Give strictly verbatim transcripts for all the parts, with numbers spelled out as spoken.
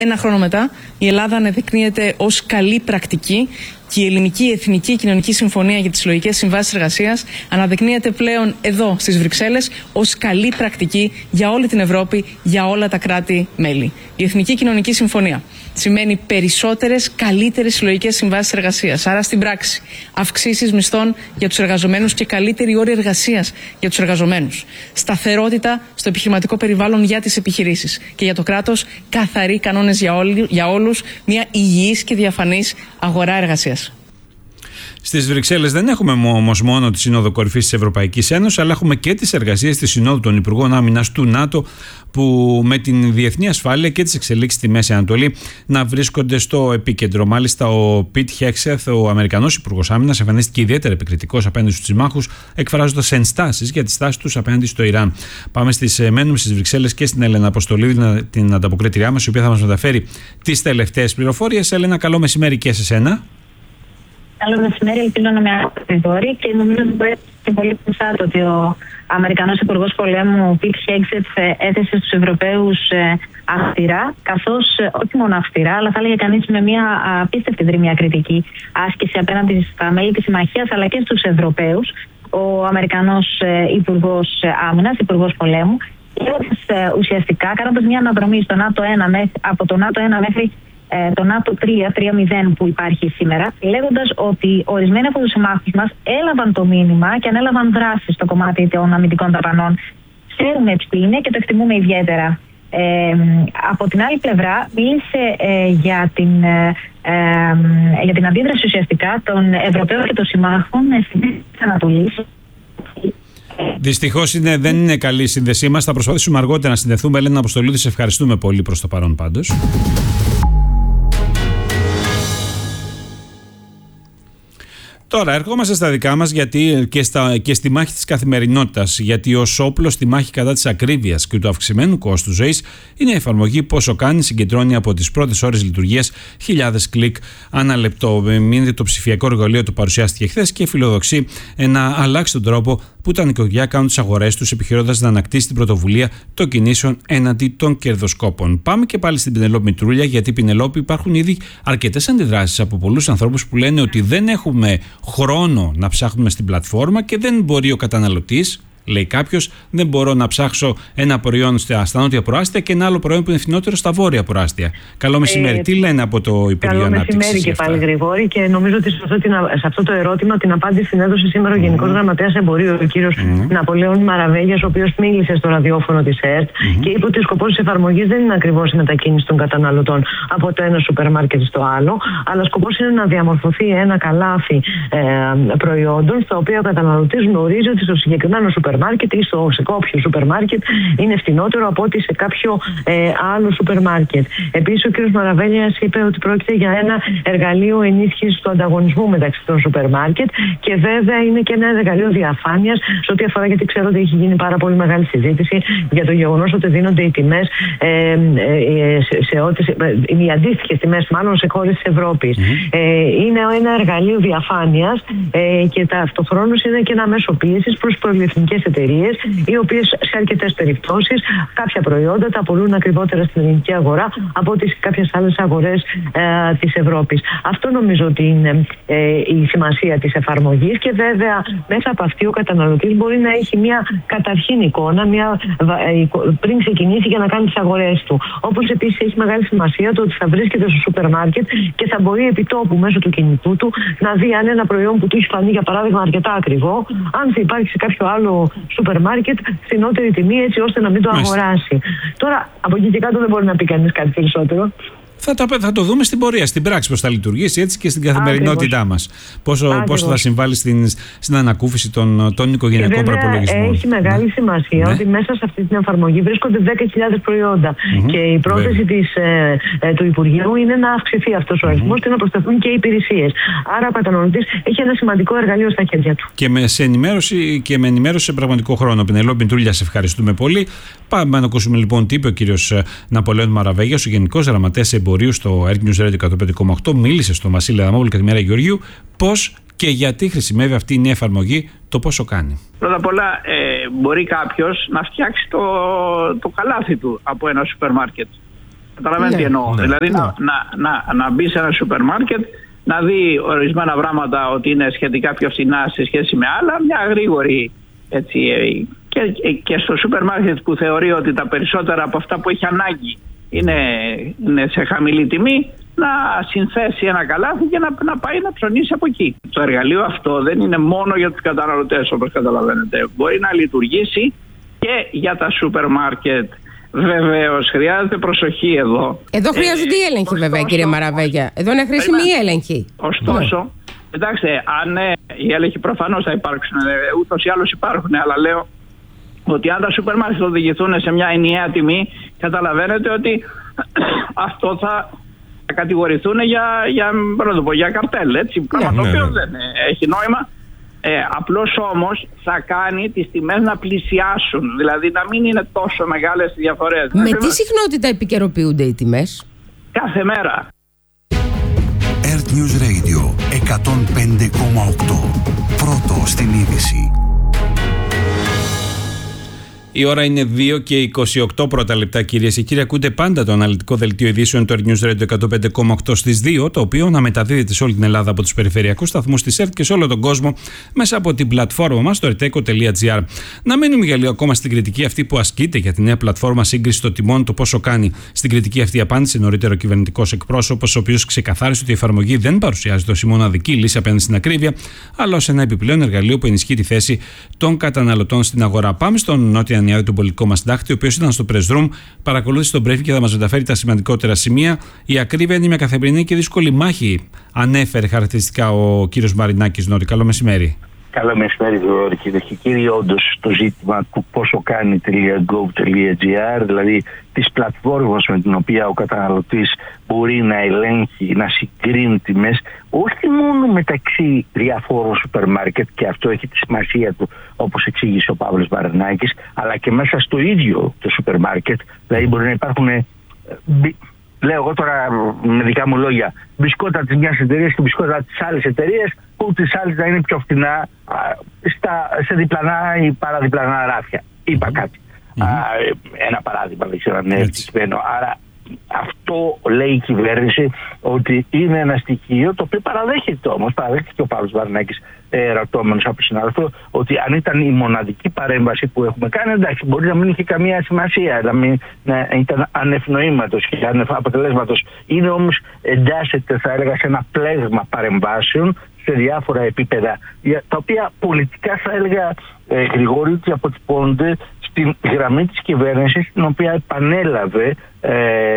Ένα χρόνο μετά, η Ελλάδα αναδεικνύεται ως καλή πρακτική και η Ελληνική Εθνική Κοινωνική Συμφωνία για τις Συλλογικές Συμβάσεις Εργασίας αναδεικνύεται πλέον εδώ στις Βρυξέλλες ως καλή πρακτική για όλη την Ευρώπη, για όλα τα κράτη-μέλη. Η Εθνική Κοινωνική Συμφωνία σημαίνει περισσότερες, καλύτερες συλλογικές συμβάσεις εργασίας. Άρα στην πράξη, αυξήσεις μισθών για τους εργαζομένους και καλύτερη όρη εργασίας για τους εργαζομένους. Σταθερότητα στο επιχειρηματικό περιβάλλον για τις επιχειρήσεις. Και για το κράτος, καθαροί κανόνες για, όλη, για όλους, μια υγιής και διαφανής αγορά εργασίας. Στις Βρυξέλλες δεν έχουμε όμως μόνο τη Σύνοδο Κορυφής της Ευρωπαϊκής Ένωσης, αλλά έχουμε και τις εργασίες της Συνόδου των Υπουργών Άμυνας του ΝΑΤΟ, που με την διεθνή ασφάλεια και τις εξελίξεις στη Μέση Ανατολή να βρίσκονται στο επίκεντρο. Μάλιστα, ο Πιτ Χέξεθ, ο Αμερικανός Υπουργός Άμυνας, εμφανίστηκε ιδιαίτερα επικριτικός απέναντι στους συμμάχους, εκφράζοντας ενστάσεις για τη στάση τους απέναντι στο Ιράν. Πάμε στις, μένουμε στις Βρυξέλλες και στην Έλενα Αποστολίδη, την ανταποκρίτριά μας, η οποία θα μας μεταφέρει τις τελευταίες πληροφορίες. Έλενα, καλό μεσημέρι και σε σένα. Καλό μεσημέρι, ελπίζω να με ακούτε και νομίζω ότι μπορεί και πολύ πιθανό ότι ο Αμερικανός Υπουργός Πολέμου Πιτ Χέξεθ έθεσε στους Ευρωπαίους αυστηρά, καθώς όχι μόνο αυστηρά, αλλά θα έλεγε κανείς με μια απίστευτη δρυμία κριτική άσκηση απέναντι στα μέλη της συμμαχίας αλλά και στους Ευρωπαίους. Ο Αμερικανός Υπουργός Άμυνας, Υπουργός Πολέμου, λέγοντας ουσιαστικά, κάνοντας μια αναδρομή στο ΝΑΤΟ ένα, από το ΝΑΤΟ ένα μέχρι το ΝΑΤΟ τρία, τρία μηδέν που υπάρχει σήμερα, λέγοντας ότι ορισμένοι από τους συμμάχους μας έλαβαν το μήνυμα και ανέλαβαν δράση στο κομμάτι των αμυντικών δαπανών. Ξέρουμε τι είναι και το εκτιμούμε ιδιαίτερα. Ε, από την άλλη πλευρά, μίλησε ε, για, την, ε, ε, για την αντίδραση ουσιαστικά των Ευρωπαίων και των συμμάχων στην Μέση Ανατολή. Δυστυχώς δεν είναι καλή η σύνδεσή μας. Θα προσπαθήσουμε αργότερα να συνδεθούμε. Έλενα Αποστολίδη, σε ευχαριστούμε πολύ προς το παρόν πάντως. Τώρα ερχόμαστε στα δικά μας, γιατί και, στα, και στη μάχη της καθημερινότητας, γιατί ως όπλο στη μάχη κατά της ακρίβειας και του αυξημένου κόστου ζωής είναι η εφαρμογή Πόσο Κάνει, συγκεντρώνει από τις πρώτες ώρες λειτουργίας χιλιάδες κλικ ανά λεπτό. Μείνει το ψηφιακό εργαλείο του παρουσιάστηκε χθες και φιλοδοξεί να αλλάξει τον τρόπο που τα νοικοκυριά κάνουν τις αγορές τους, επιχειρώντας να ανακτήσει την πρωτοβουλία των κινήσεων έναντι των κερδοσκόπων. Πάμε και πάλι στην Πινελόπη Μητρούλια, γιατί Πινελόπη υπάρχουν ήδη αρκετές αντιδράσεις από πολλούς ανθρώπους που λένε ότι δεν έχουμε χρόνο να ψάχνουμε στην πλατφόρμα και δεν μπορεί ο καταναλωτής, λέει κάποιος, δεν μπορώ να ψάξω ένα προϊόν στα νότια προάστια και ένα άλλο προϊόν που είναι φθηνότερο στα βόρεια προάστια. Καλό μεσημέρι. Ε, Τι λένε από το Υπουργείο Ανάπτυξης? Καλό μεσημέρι και πάλι, Γρηγόρη, και νομίζω ότι σε αυτό, την, σε αυτό το ερώτημα την απάντηση την έδωσε σήμερα ο mm. Γενικός Γραμματέας Εμπορίου, ο κύριος mm. Ναπολέων Μαραβέγιας, ο οποίος μίλησε στο ραδιόφωνο της ΕΡΤ mm. και είπε ότι ο σκοπός της εφαρμογής δεν είναι ακριβώς η μετακίνηση των καταναλωτών από το ένα σούπερ μάρκετ στο άλλο, αλλά σκοπός είναι να διαμορφωθεί ένα καλάθι ε, προϊόντων, στα οποία ο καταναλωτής γνωρίζει ότι στο συγκεκριμένο σούπερ μάρκετ ή στο, σε κάποιο σούπερ μάρκετ είναι φθηνότερο από ότι σε κάποιο ε, άλλο σούπερ μάρκετ. Επίσης, ο κ. Μαραβέλιας είπε ότι πρόκειται για ένα εργαλείο ενίσχυσης του ανταγωνισμού μεταξύ των σούπερ μάρκετ και βέβαια είναι και ένα εργαλείο διαφάνειας σε ό,τι αφορά, γιατί ξέρω ότι έχει γίνει πάρα πολύ μεγάλη συζήτηση για το γεγονός ότι δίνονται οι τιμές, ε, ε, σε, σε ό,τι, οι αντίστοιχες τιμές μάλλον σε χώρες της Ευρώπης. Mm-hmm. Ε, είναι ένα εργαλείο διαφάνειας ε, και ταυτοχρόνως είναι και ένα μέσο πίεσης προς πολυεθνικές εταιρείες, οι οποίες σε αρκετές περιπτώσεις κάποια προϊόντα τα πουλούν ακριβότερα στην ελληνική αγορά από τις κάποιες άλλες αγορές ε, της Ευρώπης. Αυτό νομίζω ότι είναι ε, η σημασία της εφαρμογής και βέβαια μέσα από αυτή ο καταναλωτής μπορεί να έχει μια καταρχήν εικόνα μια, ε, πριν ξεκινήσει για να κάνει τις αγορές του. Όπως επίσης έχει μεγάλη σημασία το ότι θα βρίσκεται στο σούπερ μάρκετ και θα μπορεί επί τόπου μέσω του κινητού του να δει αν ένα προϊόν που του έχει φανεί για παράδειγμα αρκετά ακριβό, αν θα υπάρχει σε κάποιο άλλο σούπερ μάρκετ φθηνότερη τιμή, έτσι ώστε να μην το αγοράσει. Τώρα από εκεί και κάτω δεν μπορεί να πει κανείς κάτι περισσότερο. Θα το, θα το δούμε στην πορεία, στην πράξη πώς θα λειτουργήσει, έτσι και στην καθημερινότητά μας. Πόσο, πόσο θα συμβάλλει στην, στην ανακούφιση των, των οικογενειακών προπολογισμών. Έχει μεγάλη ναι. σημασία ναι. ότι μέσα σε αυτή την εφαρμογή βρίσκονται δέκα χιλιάδες προϊόντα. Mm-hmm. Και η πρόθεση της, ε, ε, του Υπουργείου είναι να αυξηθεί αυτός ο αριθμός mm-hmm. και να προσταθούν και οι υπηρεσίες. Άρα ο καταναλωτής έχει ένα σημαντικό εργαλείο στα χέρια του. Και με, σε ενημέρωση, και με ενημέρωση σε πραγματικό χρόνο. Πινελόπη Μητρούλια, σε ευχαριστούμε πολύ. Πάμε να ακούσουμε λοιπόν τι είπε ο κύριος Ναπολέων Μαραβέγιας, ο Γενικός Γραμματέας Εμπορίου στο Air News Radio εκατόν πέντε κόμμα οκτώ. Μίλησε στο Βασίλη Αδαμόπουλο και τη Μέρα Γεωργίου πώς και γιατί χρησιμεύει αυτή η νέα εφαρμογή, το πόσο κάνει. Πρώτα απ' όλα, ε, μπορεί κάποιος να φτιάξει το, το καλάθι του από ένα σούπερ μάρκετ. Καταλαβαίνετε τι εννοώ. Ναι. Δηλαδή Ναι. να, να, να, να μπει σε ένα σούπερ μάρκετ, να δει ορισμένα πράγματα ότι είναι σχετικά πιο φθηνά σε σχέση με άλλα, μια γρήγορη έτσι, και, και στο σούπερ μάρκετ που θεωρεί ότι τα περισσότερα από αυτά που έχει ανάγκη είναι, είναι σε χαμηλή τιμή, να συνθέσει ένα καλάθι και να, να πάει να ψωνίσει από εκεί. Το εργαλείο αυτό δεν είναι μόνο για τους καταναλωτές, όπως καταλαβαίνετε. Μπορεί να λειτουργήσει και για τα σούπερ μάρκετ. Βεβαίως, χρειάζεται προσοχή εδώ. Εδώ χρειάζονται οι έλεγχοι, βέβαια, ωστόσο, κύριε Μαραβέγια. Εδώ είναι χρήσιμη η έλεγχη. Ωστόσο, ναι. Κοιτάξτε, αν ναι, οι έλεγχοι προφανώς θα υπάρξουν, ούτως ή άλλως υπάρχουν, αλλά λέω ότι αν τα σούπερ μάρκετ οδηγηθούν σε μια ενιαία τιμή, καταλαβαίνετε ότι αυτό θα κατηγορηθούν για, για, για, για καρτέλ, έτσι, πράγμα το οποίο δεν έχει νόημα. Ε, απλώς όμως θα κάνει τις τιμές να πλησιάσουν, δηλαδή να μην είναι τόσο μεγάλες οι διαφορές. Με τι συχνότητα επικαιροποιούνται οι τιμές? Κάθε μέρα. Earth News Radio εκατόν πέντε κόμμα οκτώ. Πρώτο στην είδηση. Η ώρα είναι δύο και είκοσι οκτώ πρώτα λεπτά, κυρίες και κύριοι. Ακούτε πάντα το αναλυτικό δελτίο ειδήσεων του Earth News Radio εκατόν πέντε κόμμα οκτώ στις δύο, το οποίο να μεταδίδεται σε όλη την Ελλάδα από τους περιφερειακούς σταθμούς της ΕΡΤ και σε όλο τον κόσμο μέσα από την πλατφόρμα μας, το ερτέκο τελεία τζι άρ. Να μείνουμε για λίγο ακόμα στην κριτική αυτή που ασκείται για τη νέα πλατφόρμα σύγκριση των τιμών, το πόσο κάνει. Στην κριτική αυτή απάντησε νωρίτερο κυβερνητικός εκπρόσωπος, ο οποίος ξεκαθάρισε ότι η εφαρμογή δεν παρουσιάζεται ως η μοναδική λύση απέναντι στην ακρίβεια, αλλά ως ένα επιπλέον εργαλείο που ενισχύει τη θέση των καταναλωτών στην αγορά. Πάμε στον Νότια Νιάδη, τον πολιτικό μας συντάκτη, ο οποίος ήταν στο press room, παρακολούθησε τον briefing και θα μας μεταφέρει τα σημαντικότερα σημεία. Η ακρίβεια είναι μια καθημερινή και δύσκολη μάχη, ανέφερε χαρακτηριστικά ο κύριος Μαρινάκης. Νόρη, καλό μεσημέρι. Καλό μεσημέρι, Γρηγόρη. Κυρίε και κύριοι, όντως το ζήτημα του πόσο κάνει.gov.gr, δηλαδή της πλατφόρμας με την οποία ο καταναλωτής μπορεί να ελέγχει, να συγκρίνει τιμές, όχι μόνο μεταξύ διαφόρων σούπερ μάρκετ, και αυτό έχει τη σημασία του, όπως εξήγησε ο Παύλος Μαρινάκης, αλλά και μέσα στο ίδιο το σούπερ μάρκετ. Δηλαδή μπορεί να υπάρχουν, λέω εγώ τώρα με δικά μου λόγια, μπισκότα της μιας εταιρείας και μπισκότα της άλλης εταιρείας, που τις άλλες να είναι πιο φτηνά στα, σε διπλανά ή παραδιπλανά ράφια. Είπα κάτι. Mm-hmm. Α, ένα παράδειγμα, δεν ξέρω αν είναι επιτυχημένο. Άρα αυτό λέει η κυβέρνηση ότι είναι ένα στοιχείο το οποίο παραδέχεται όμως, παραδέχεται και ο Παύλος Μαρινάκης, ε, ρωτώμενος από συνάδελφο, ότι αν ήταν η μοναδική παρέμβαση που έχουμε κάνει, εντάξει, μπορεί να μην είχε καμία σημασία, να, μην, να ήταν ανευνοήματος και αναποτελέσματος. Είναι όμως, εντάσσεται, θα έλεγα, σε ένα πλέγμα παρεμβάσεων σε διάφορα επίπεδα, τα οποία πολιτικά, θα έλεγα, ε, Γρηγόρη, ότι αποτυπώνται στην γραμμή της κυβέρνησης, την οποία επανέλαβε ε,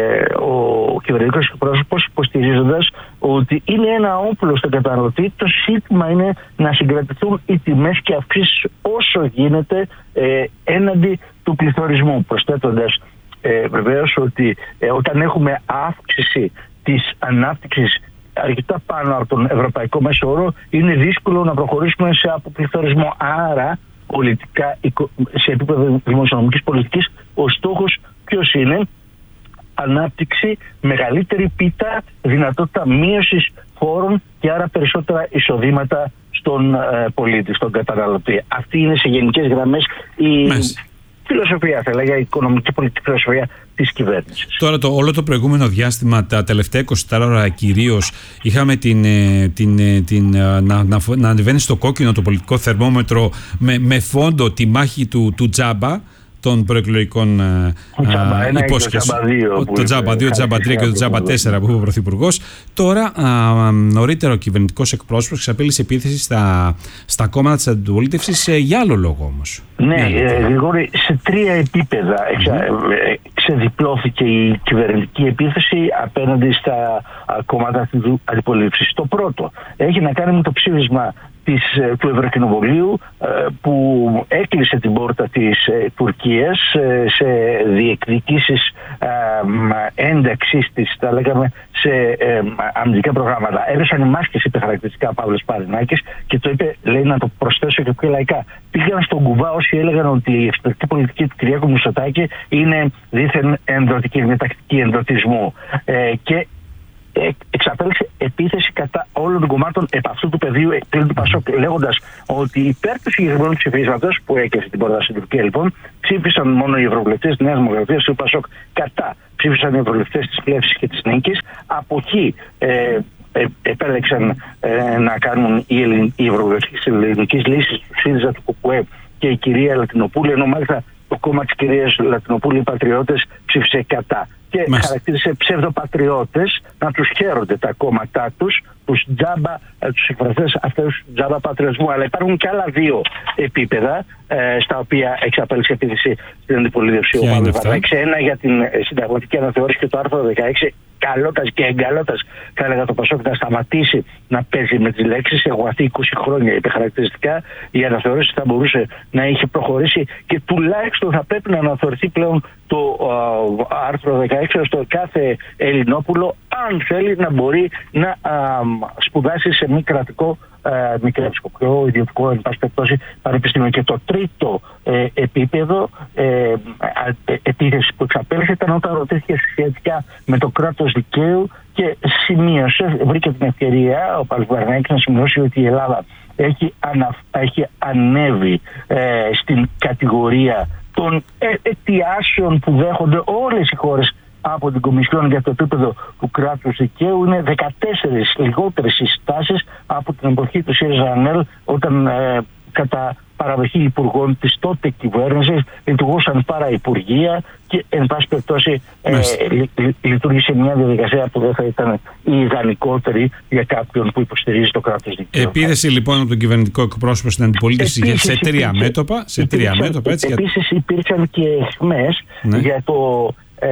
ο κυβερνητικός εκπρόσωπος, υποστηρίζοντας ότι είναι ένα όπλο στον καταναλωτή. Το σύστημα είναι να συγκρατηθούν οι τιμές και αυξήσεις όσο γίνεται ε, έναντι του πληθωρισμού, προσθέτοντας ε, βεβαίως ότι ε, όταν έχουμε αύξηση της ανάπτυξης αρκετά πάνω από τον ευρωπαϊκό μέσο όρο, είναι δύσκολο να προχωρήσουμε σε αποπληθωρισμό. Άρα, πολιτικά, σε επίπεδο δημοσιονομικής πολιτικής, ο στόχος ποιος είναι? Ανάπτυξη, μεγαλύτερη πίτα, δυνατότητα μείωσης φόρων και άρα περισσότερα εισοδήματα στον ε, πολίτη, στον καταναλωτή. Αυτή είναι σε γενικές γραμμές η Μες. φιλοσοφία, θα λέγα, η οικονομική πολιτική φιλοσοφία της κυβέρνησης. Τώρα το, όλο το προηγούμενο διάστημα, τα τελευταία είκοσι τέσσερις ώρα κυρίως, είχαμε την, την, την, την, να, να, να ανεβαίνει στο κόκκινο το πολιτικό θερμόμετρο με, με φόντο τη μάχη του, του τζάμπα, των προεκλογικών υπόσχεσεων. Το τζάμπα δύο, το τζάμπα τρία και το τζάμπα τέσσερα που είπε ο Πρωθυπουργός. Τώρα, α, νωρίτερα ο κυβερνητικός εκπρόσωπος εξαπέλυσε επίθεση στα, στα κόμματα της αντιπολίτευσης, για άλλο λόγο όμως. Ναι, Γρηγόρη, σε τρία επίπεδα εξα, mm-hmm. ξεδιπλώθηκε η κυβερνητική επίθεση απέναντι στα κόμματα της αντιπολίτευσης. Το πρώτο έχει να κάνει με το ψήφισμα της, του Ευρωκοινοβουλίου, που έκλεισε την πόρτα της Τουρκίας σε διεκδικήσεις ένταξης της, τα λέγαμε, σε αμυντικά προγράμματα. Έδωσαν οι μάσκες, είπε χαρακτηριστικά ο Παύλος Μαρινάκης, και το είπε, λέει, να το προσθέσω και πιο λαϊκά. Πήγαν στον κουβά όσοι έλεγαν ότι η εξωτερική πολιτική του Κυριάκου Μητσοτάκη είναι δίθεν ενδοτική, μια τακτική ενδοτισμού. Ε, και εξαπέλυσε επίθεση κατά όλων των κομμάτων επ' αυτού του πεδίου πλην του Πασόκ, λέγοντας ότι υπέρ του συγκεκριμένου ψηφίσματος που έκλεισε την πόρτα στην Τουρκία, λοιπόν, ψήφισαν μόνο οι ευρωβουλευτές της Νέας Δημοκρατίας του Πασόκ. Κατά ψήφισαν οι ευρωβουλευτές της Πλεύσης και της Νίκης. Από εκεί ε, ε, επέλεξαν ε, να κάνουν οι, Ελλην, οι ευρωβουλευτές της ελληνικής λύσης του ΣΥΡΙΖΑ, του ΚΚΕ και η κυρία Λατινοπούλου, ενώ μάλιστα το κόμμα της κυρίας Λατινοπούλου, οι Πατριώτες, ψήφισε κατά. Και Μάλιστα. χαρακτήρισε ψευδοπατριώτες να τους χαίρονται τα κόμματά τους, τους τζάμπα, τους εκφραστές αυτούς τζάμπα πατριωτισμού. Αλλά υπάρχουν και άλλα δύο επίπεδα ε, στα οποία εξαπέλυσε επίθεση στην αντιπολίτευση ο Παύλος Βαρνάκης. Ένα για την συνταγματική αναθεώρηση και το άρθρο δεκαέξι. Καλότας και εγκαλότας θα έλεγα το Πασόκ να σταματήσει να παίζει με τις λέξεις. Έχω αυτή είκοσι χρόνια είπε χαρακτηριστικά. Η αναθεώρηση θα μπορούσε να είχε προχωρήσει και τουλάχιστον θα πρέπει να αναθεωρηθεί πλέον το uh, άρθρο δεκαέξι ώστε κάθε Ελληνόπουλο, αν θέλει, να μπορεί να uh, σπουδάσει σε μη κρατικό, uh, μη κρατικό, ιδιωτικό, εν πάση περιπτώσει, πανεπιστήμιο. Και το τρίτο ε, επίπεδο ε, επίθεση που εξαπέλυσε ήταν όταν ρωτήθηκε σχετικά με το κράτος δικαίου και σημείωσε, βρήκε την ευκαιρία ο Παύλος Βαρνάκης να σημειώσει ότι η Ελλάδα έχει, ανα, έχει ανέβει ε, στην κατηγορία των αιτιάσεων που δέχονται όλες οι χώρες από την Κομισιόν για το επίπεδο του κράτους δικαίου. Είναι δεκατέσσερις λιγότερες συστάσεις από την εποχή του ΣΥΡΙΖΑ-ΑΝΕΛ, όταν ε, κατά παραδοχή υπουργών της τότε κυβέρνησης λειτουργούσαν παραυπουργεία και εν πάση περιπτώσει ε, λει, λει, λειτουργήσε μια διαδικασία που δεν θα ήταν η ιδανικότερη για κάποιον που υποστηρίζει το κράτος δικαίου. Επίθεση λοιπόν από τον κυβερνητικό εκπρόσωπο στην αντιπολίτευση επίσης, σε τρία υπήρξε, μέτωπα. Σε τρία υπήρξαν, μέτωπα έτσι, επίσης υπήρξαν και αιχμές ναι. για το ε,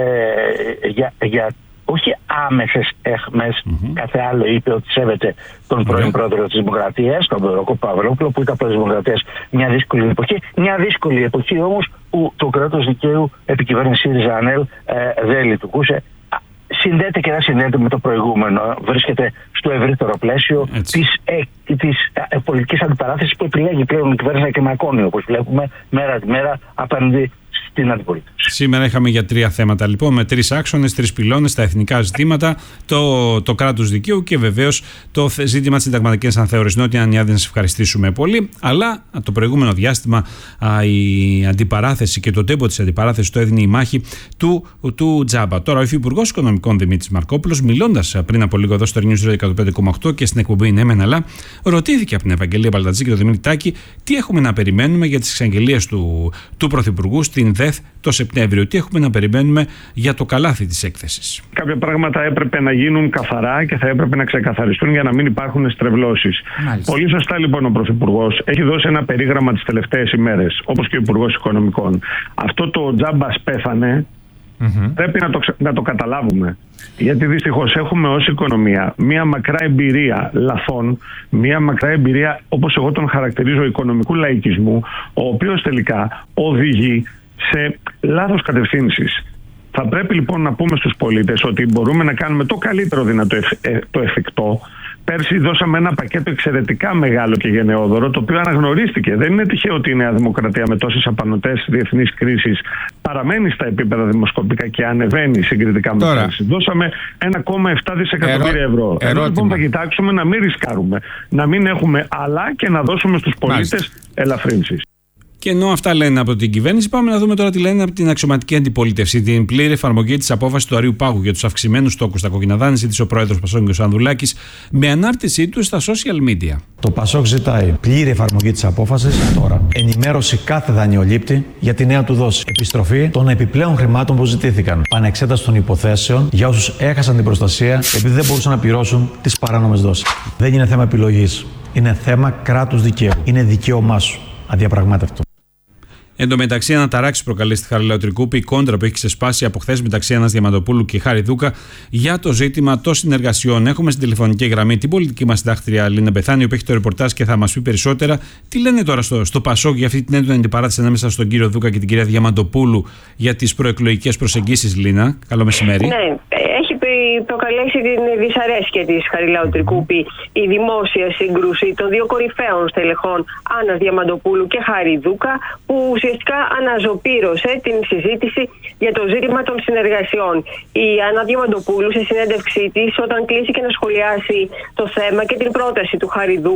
για, για όχι άμεσες αιχμές, mm-hmm. κάθε άλλο είπε ότι σέβεται τον πρώην mm-hmm. πρόεδρο της Δημοκρατίας, τον Γιώργο Παυλόπουλο, που ήταν πρόεδρος της Δημοκρατίας μια δύσκολη εποχή. Μια δύσκολη εποχή όμως που το κράτος δικαίου επί κυβέρνηση ΣΥΡΙΖΑ-ΑΝΕΛ ε, δεν λειτουργούσε. Συνδέεται και δεν συνδέεται με το προηγούμενο. Βρίσκεται στο ευρύτερο πλαίσιο της, ε, της ε, πολιτικής αντιπαράθεσης που επιλέγει πλέον η κυβέρνηση και Μακόνιο, όπως βλέπουμε μέρα τη μέρα απέναντι στην αντιπολίτευση. Σήμερα είχαμε για τρία θέματα λοιπόν, με τρεις άξονες, τρεις πυλώνες, τα εθνικά ζητήματα, το, το κράτος δικαίου και βεβαίως το ζήτημα της συνταγματικής αναθεώρησης. Νότια Ανιάδη, να σας ευχαριστήσουμε πολύ. Αλλά το προηγούμενο διάστημα α, η αντιπαράθεση και το τέμπο της αντιπαράθεσης το έδινε η μάχη του, του Τζάμπα. Τώρα ο Υφυπουργός Οικονομικών Δημήτρης Μαρκόπουλος, μιλώντας πριν από λίγο εδώ στο News Radio εκατόν πέντε κόμμα οκτώ και στην εκπομπή Ναι Μεν Αλλά, ρωτήθηκε από την Ευαγγελία Μπαλτατζή και τον Δημήτρη Τάκη τι έχουμε να περιμένουμε για τις εξαγγελίες του, του Πρωθυπουργού στην ΔΕΘ το Σεπτέμβριο. Τι έχουμε να περιμένουμε για το καλάθι της έκθεσης. Κάποια πράγματα έπρεπε να γίνουν καθαρά και θα έπρεπε να ξεκαθαριστούν για να μην υπάρχουν στρεβλώσεις. Πολύ σωστά λοιπόν ο Πρωθυπουργός έχει δώσει ένα περίγραμμα τις τελευταίες ημέρες, όπως και ο Υπουργός Οικονομικών. Αυτό το τζάμπας πέθανε. Mm-hmm. Πρέπει να το, να το καταλάβουμε. Γιατί δυστυχώς έχουμε ως οικονομία μία μακρά εμπειρία λαθών, μία μακρά εμπειρία, όπως εγώ τον χαρακτηρίζω, οικονομικού λαϊκισμού, ο οποίος τελικά οδηγεί σε λάθος κατευθύνσεις. Θα πρέπει λοιπόν να πούμε στους πολίτες ότι μπορούμε να κάνουμε το καλύτερο δυνατό εφ, ε, το εφικτό. Πέρσι δώσαμε ένα πακέτο εξαιρετικά μεγάλο και γενναιόδωρο, το οποίο αναγνωρίστηκε. Δεν είναι τυχαίο ότι η Νέα Δημοκρατία με τόσες απανωτές διεθνείς κρίσεις παραμένει στα επίπεδα δημοσκοπικά και ανεβαίνει συγκριτικά με πέρσι. Δώσαμε ένα κόμμα επτά δισεκατομμύρια ευρώ. Εδώ λοιπόν θα κοιτάξουμε να μην ρισκάρουμε, να μην έχουμε αλλά και να δώσουμε στους πολίτες ελαφρύνσεις. Και ενώ αυτά λένε από την κυβέρνηση, πάμε να δούμε τώρα τι λένε από την αξιωματική αντιπολίτευση. Την πλήρη εφαρμογή της απόφασης του Αρείου Πάγου για τους αυξημένους τόκους στα κόκκινα δάνεια, ζήτησε ο πρόεδρος Πασόκ κ. Ανδρουλάκης με ανάρτησή του στα social media. Το Πασόκ ζητάει πλήρη εφαρμογή της απόφασης τώρα. Ενημέρωση κάθε δανειολήπτη για τη νέα του δόση. Επιστροφή των επιπλέον χρημάτων που ζητήθηκαν. Πανεξέταση των υποθέσεων για όσους έχασαν την προστασία επειδή δεν μπορούσαν να πληρώσουν τις παράνομες δόσεις. Δεν είναι θέμα επιλογής. Είναι θέμα κράτους δικαίου. Είναι δικαίωμά σου. Αδιαπραγμάτευτο. Εν τω μεταξύ, αναταράξει προκαλεί στη Χαριλάου Τρικούπη η κόντρα που έχει ξεσπάσει από χθες μεταξύ Άννας Διαμαντοπούλου και Χάρη Δούκα για το ζήτημα των συνεργασιών. Έχουμε στην τηλεφωνική γραμμή την πολιτική μας συντάκτρια Λίνα Μπεθάνη, που έχει το ρεπορτάζ και θα μας πει περισσότερα. Τι λένε τώρα στο, στο Πασόκ για αυτή την έντονη αντιπαράθεση ανάμεσα στον κύριο Δούκα και την κυρία Διαμαντοπούλου για τις προεκλογικές προσεγγίσεις, Λίνα? Καλό μεσημέρι. Ναι, έχει προκαλέσει την δυσαρέσκεια της Χαριλάου Τρικούπη η δημόσια σύγκρουση των δύο κορυφαίων στελεχών Άννας Διαμαντοπούλου και Χάρη Δούκα, που ουσιαστικά αναζωπήρωσε την συζήτηση για το ζήτημα των συνεργασιών. Η Άννα Διαμαντοπούλου, σε συνέντευξή της, όταν κλείστηκε να σχολιάσει το θέμα και την πρόταση του Χάρη Δούκα,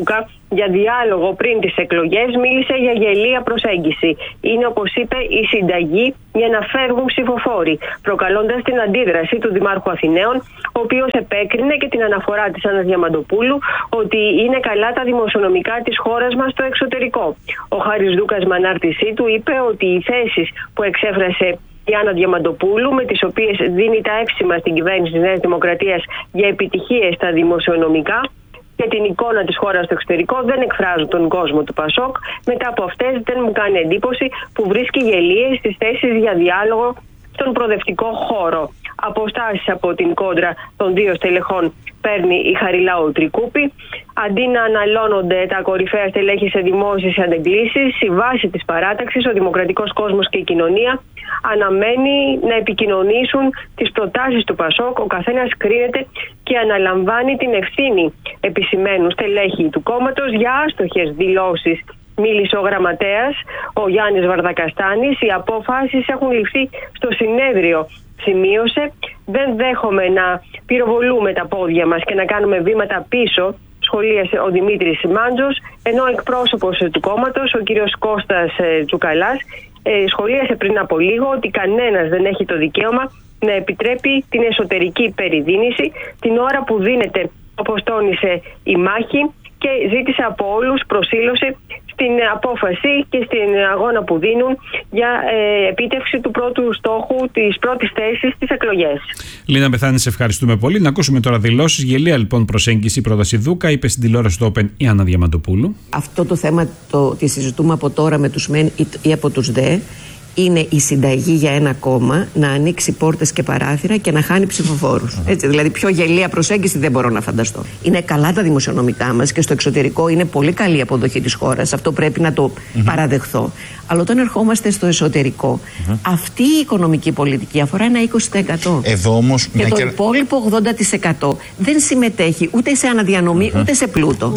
για διάλογο πριν τις εκλογές, μίλησε για γελία προσέγγιση. Είναι, όπως είπε, η συνταγή για να φεύγουν ψηφοφόροι, προκαλώντας την αντίδραση του Δημάρχου Αθηναίων, ο οποίος επέκρινε και την αναφορά της Άννας Διαμαντοπούλου ότι είναι καλά τα δημοσιονομικά της χώρας μας στο εξωτερικό. Ο Χάρης Δούκας με ανάρτησή του είπε ότι οι θέσεις που εξέφρασε η Άννα Διαμαντοπούλου, με τις οποίες δίνει τα εύσημα στην κυβέρνηση της Νέας Δημοκρατίας για επιτυχίες στα δημοσιονομικά και την εικόνα της χώρας στο εξωτερικό, δεν εκφράζουν τον κόσμο του Πασόκ. Μετά από αυτές δεν μου κάνει εντύπωση που βρίσκει γελίες στις θέσεις για διάλογο στον προοδευτικό χώρο. Αποστάσεις από την κόντρα των δύο στελεχών παίρνει η Χαριλάου Τρικούπη. Αντί να αναλώνονται τα κορυφαία στελέχη σε δημόσιες αντεγκλήσεις, η βάση της παράταξης, ο δημοκρατικός κόσμος και η κοινωνία αναμένει να επικοινωνήσουν τις προτάσεις του Πασόκ. Ο καθένας κρίνεται και αναλαμβάνει την ευθύνη, επισημαίνουν στελέχη του κόμματος, για άστοχες δηλώσεις. Μίλησε ο γραμματέας, ο Γιάννης Βαρδακαστάνης. Οι απόφασεις έχουν ληφθεί στο συνέδριο, σημείωσε. Δεν δέχομαι να πυροβολούμε τα πόδια μας και να κάνουμε βήματα πίσω, σχολίασε ο Δημήτρης Μάντζος, ενώ εκπρόσωπος του κόμματος, ο κύριος Κώστας Τσουκαλάς, σχολίασε πριν από λίγο ότι κανένας δεν έχει το δικαίωμα να επιτρέπει την εσωτερική περιδίνηση την ώρα που δίνεται, όπως τόνισε, η μάχη, και ζήτησε από όλους προσήλωση στην απόφαση και στην αγώνα που δίνουν για ε, επίτευξη του πρώτου στόχου, της πρώτης θέσης στις εκλογές. Λίνα Μπεθάνη, σε ευχαριστούμε πολύ. Να ακούσουμε τώρα δηλώσεις. Γελία λοιπόν προσέγγιση, πρόταση Δούκα, είπε στην τηλεόραση του Open η Άννα Διαμαντοπούλου. Αυτό το θέμα το ότι συζητούμε από τώρα με τους μεν ή από τους δε, είναι η συνταγή για ένα κόμμα να ανοίξει πόρτες και παράθυρα και να χάνει ψηφοφόρους. Uh-huh. Έτσι, δηλαδή, πιο γελία προσέγγιση δεν μπορώ να φανταστώ. Είναι καλά τα δημοσιονομικά μας και στο εξωτερικό είναι πολύ καλή η αποδοχή της χώρας. Αυτό πρέπει να το uh-huh. παραδεχθώ. Αλλά όταν ερχόμαστε στο εσωτερικό, uh-huh. αυτή η οικονομική πολιτική αφορά ένα είκοσι τοις εκατό. Εδώ όμως, και το και... υπόλοιπο ογδόντα τοις εκατό δεν συμμετέχει ούτε σε αναδιανομή uh-huh. ούτε σε πλούτο.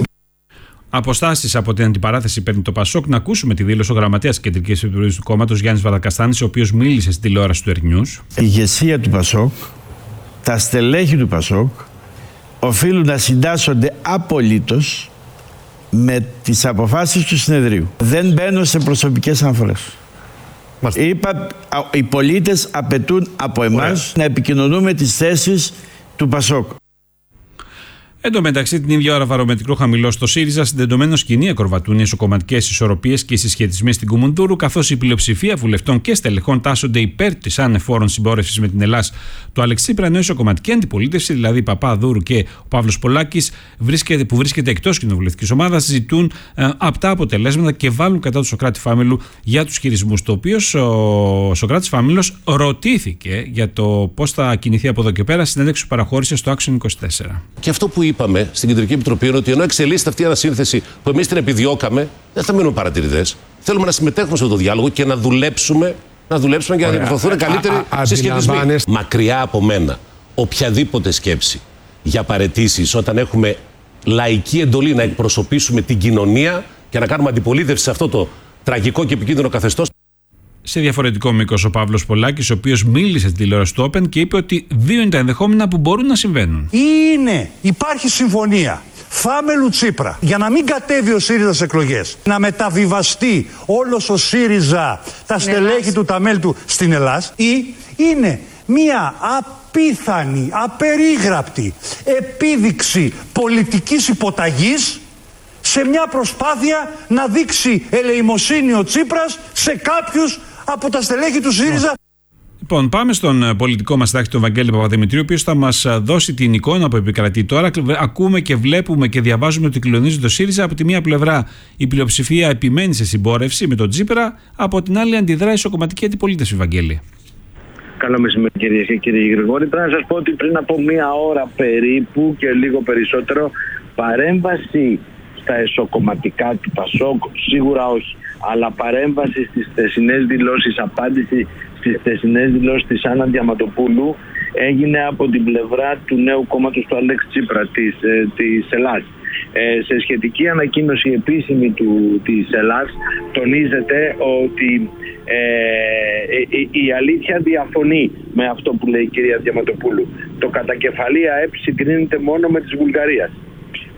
Αποστάσεις από την αντιπαράθεση παίρνει το Πασόκ. Να ακούσουμε τη δήλωση ο γραμματέας της Κεντρικής Επιτροπής του κόμματος, Γιάννης Βαρδακαστάνης, ο οποίος μίλησε στην τηλεόραση του Ερνιούς. Η ηγεσία του Πασόκ, τα στελέχη του Πασόκ, οφείλουν να συντάσσονται απολύτως με τις αποφάσεις του συνεδρίου. Δεν μπαίνω σε προσωπικές αναφορές. Είπα, οι πολίτες απαιτούν από εμάς Ωραία. να επικοινωνούμε τις θέσεις του Πασόκ. Εν τω μεταξύ, την ίδια ώρα βαρομετρικό χαμηλό στο ΣΥΡΙΖΑ, συντετωμένο σκηνή ακροβατούν οι εσωκομματικές ισορροπίες και οι συσχετισμοί στην Κουμουνδούρου, καθώς η πλειοψηφία βουλευτών και στελεχών τάσσονται υπέρ της ανεφόρων συμπόρευσης με την Ελλάς του Αλέξη Τσίπρα, ενώ η ισοκομματική αντιπολίτευση, δηλαδή Παπαδούρου και ο Παύλος Πολάκης, βρίσκεται, που βρίσκεται εκτός κοινοβουλευτικής ομάδας, ζητούν ε, απτά αποτελέσματα και βάλουν κατά του Σωκράτη Φάμελου για τους χειρισμούς. Το οποίο ο Σωκράτης Φάμελος ρωτήθηκε για το πώς θα κινηθεί από εδώ και πέρα, συνέντευξη που παραχώρησε στο Action είκοσι τέσσερα. Και αυτό που είπαμε στην Κεντρική Επιτροπή είναι ότι ενώ εξελίσσεται αυτή η ανασύνθεση που εμείς την επιδιώκαμε, δεν θα μείνουμε παρατηρητές. Θέλουμε να συμμετέχουμε σε αυτό το διάλογο και να δουλέψουμε, να δουλέψουμε για να διαμορφωθούν καλύτεροι συσχετισμοί. Μακριά από μένα οποιαδήποτε σκέψη για παραιτήσεις όταν έχουμε λαϊκή εντολή να εκπροσωπήσουμε την κοινωνία και να κάνουμε αντιπολίτευση σε αυτό το τραγικό και επικίνδυνο καθεστώς. Σε διαφορετικό μήκος ο Παύλος Πολάκης, ο οποίος μίλησε στην τηλεόραση του Open και είπε ότι δύο είναι τα ενδεχόμενα που μπορούν να συμβαίνουν. Είναι, υπάρχει συμφωνία Φάμελου Τσίπρα για να μην κατέβει ο ΣΥΡΙΖΑ σε εκλογές, να μεταβιβαστεί όλος ο ΣΥΡΙΖΑ, τα στελέχη του, τα μέλη του στην Ελλάδα, ή είναι μία απίθανη, απερίγραπτη επίδειξη πολιτικής υποταγής σε μια προσπάθεια να δείξει ελεημοσύνη ο Τσίπρας σε κάποιους από τα στελέχη του ΣΥΡΙΖΑ. Λοιπόν, πάμε στον πολιτικό μας τάχτη, τον Βαγγέλη Παπαδημητρίου, ο οποίος θα μας δώσει την εικόνα που επικρατεί τώρα. Ακούμε και βλέπουμε και διαβάζουμε ότι κλονίζει το ΣΥΡΙΖΑ. Από τη μία πλευρά η πλειοψηφία επιμένει σε συμπόρευση με τον Τσίπρα, από την άλλη αντιδράει ισοκομματική αντιπολίτευση, Βαγγέλη. Καλό μεσημέρι, κυρίες και κύριοι Γρηγόρη. Πρέπει να σας πω ότι πριν από μία ώρα περίπου και λίγο περισσότερο, παρέμβαση στα εσωκομματικά του Πασόκ, σίγουρα όχι, αλλά παρέμβαση στις θεσινές δηλώσεις, απάντηση στις θεσινές δηλώσεις της Άννα Διαμαντοπούλου έγινε από την πλευρά του νέου κόμματος του Αλέξη Τσίπρα της, ε, της Ελλάς. Ε, σε σχετική ανακοίνωση επίσημη του, της Ελλάς τονίζεται ότι ε, η, η αλήθεια διαφωνεί με αυτό που λέει η κυρία Διαμαντοπούλου. Το κατακεφαλή ΑΕΠ συγκρίνεται μόνο με της Βουλγαρίας.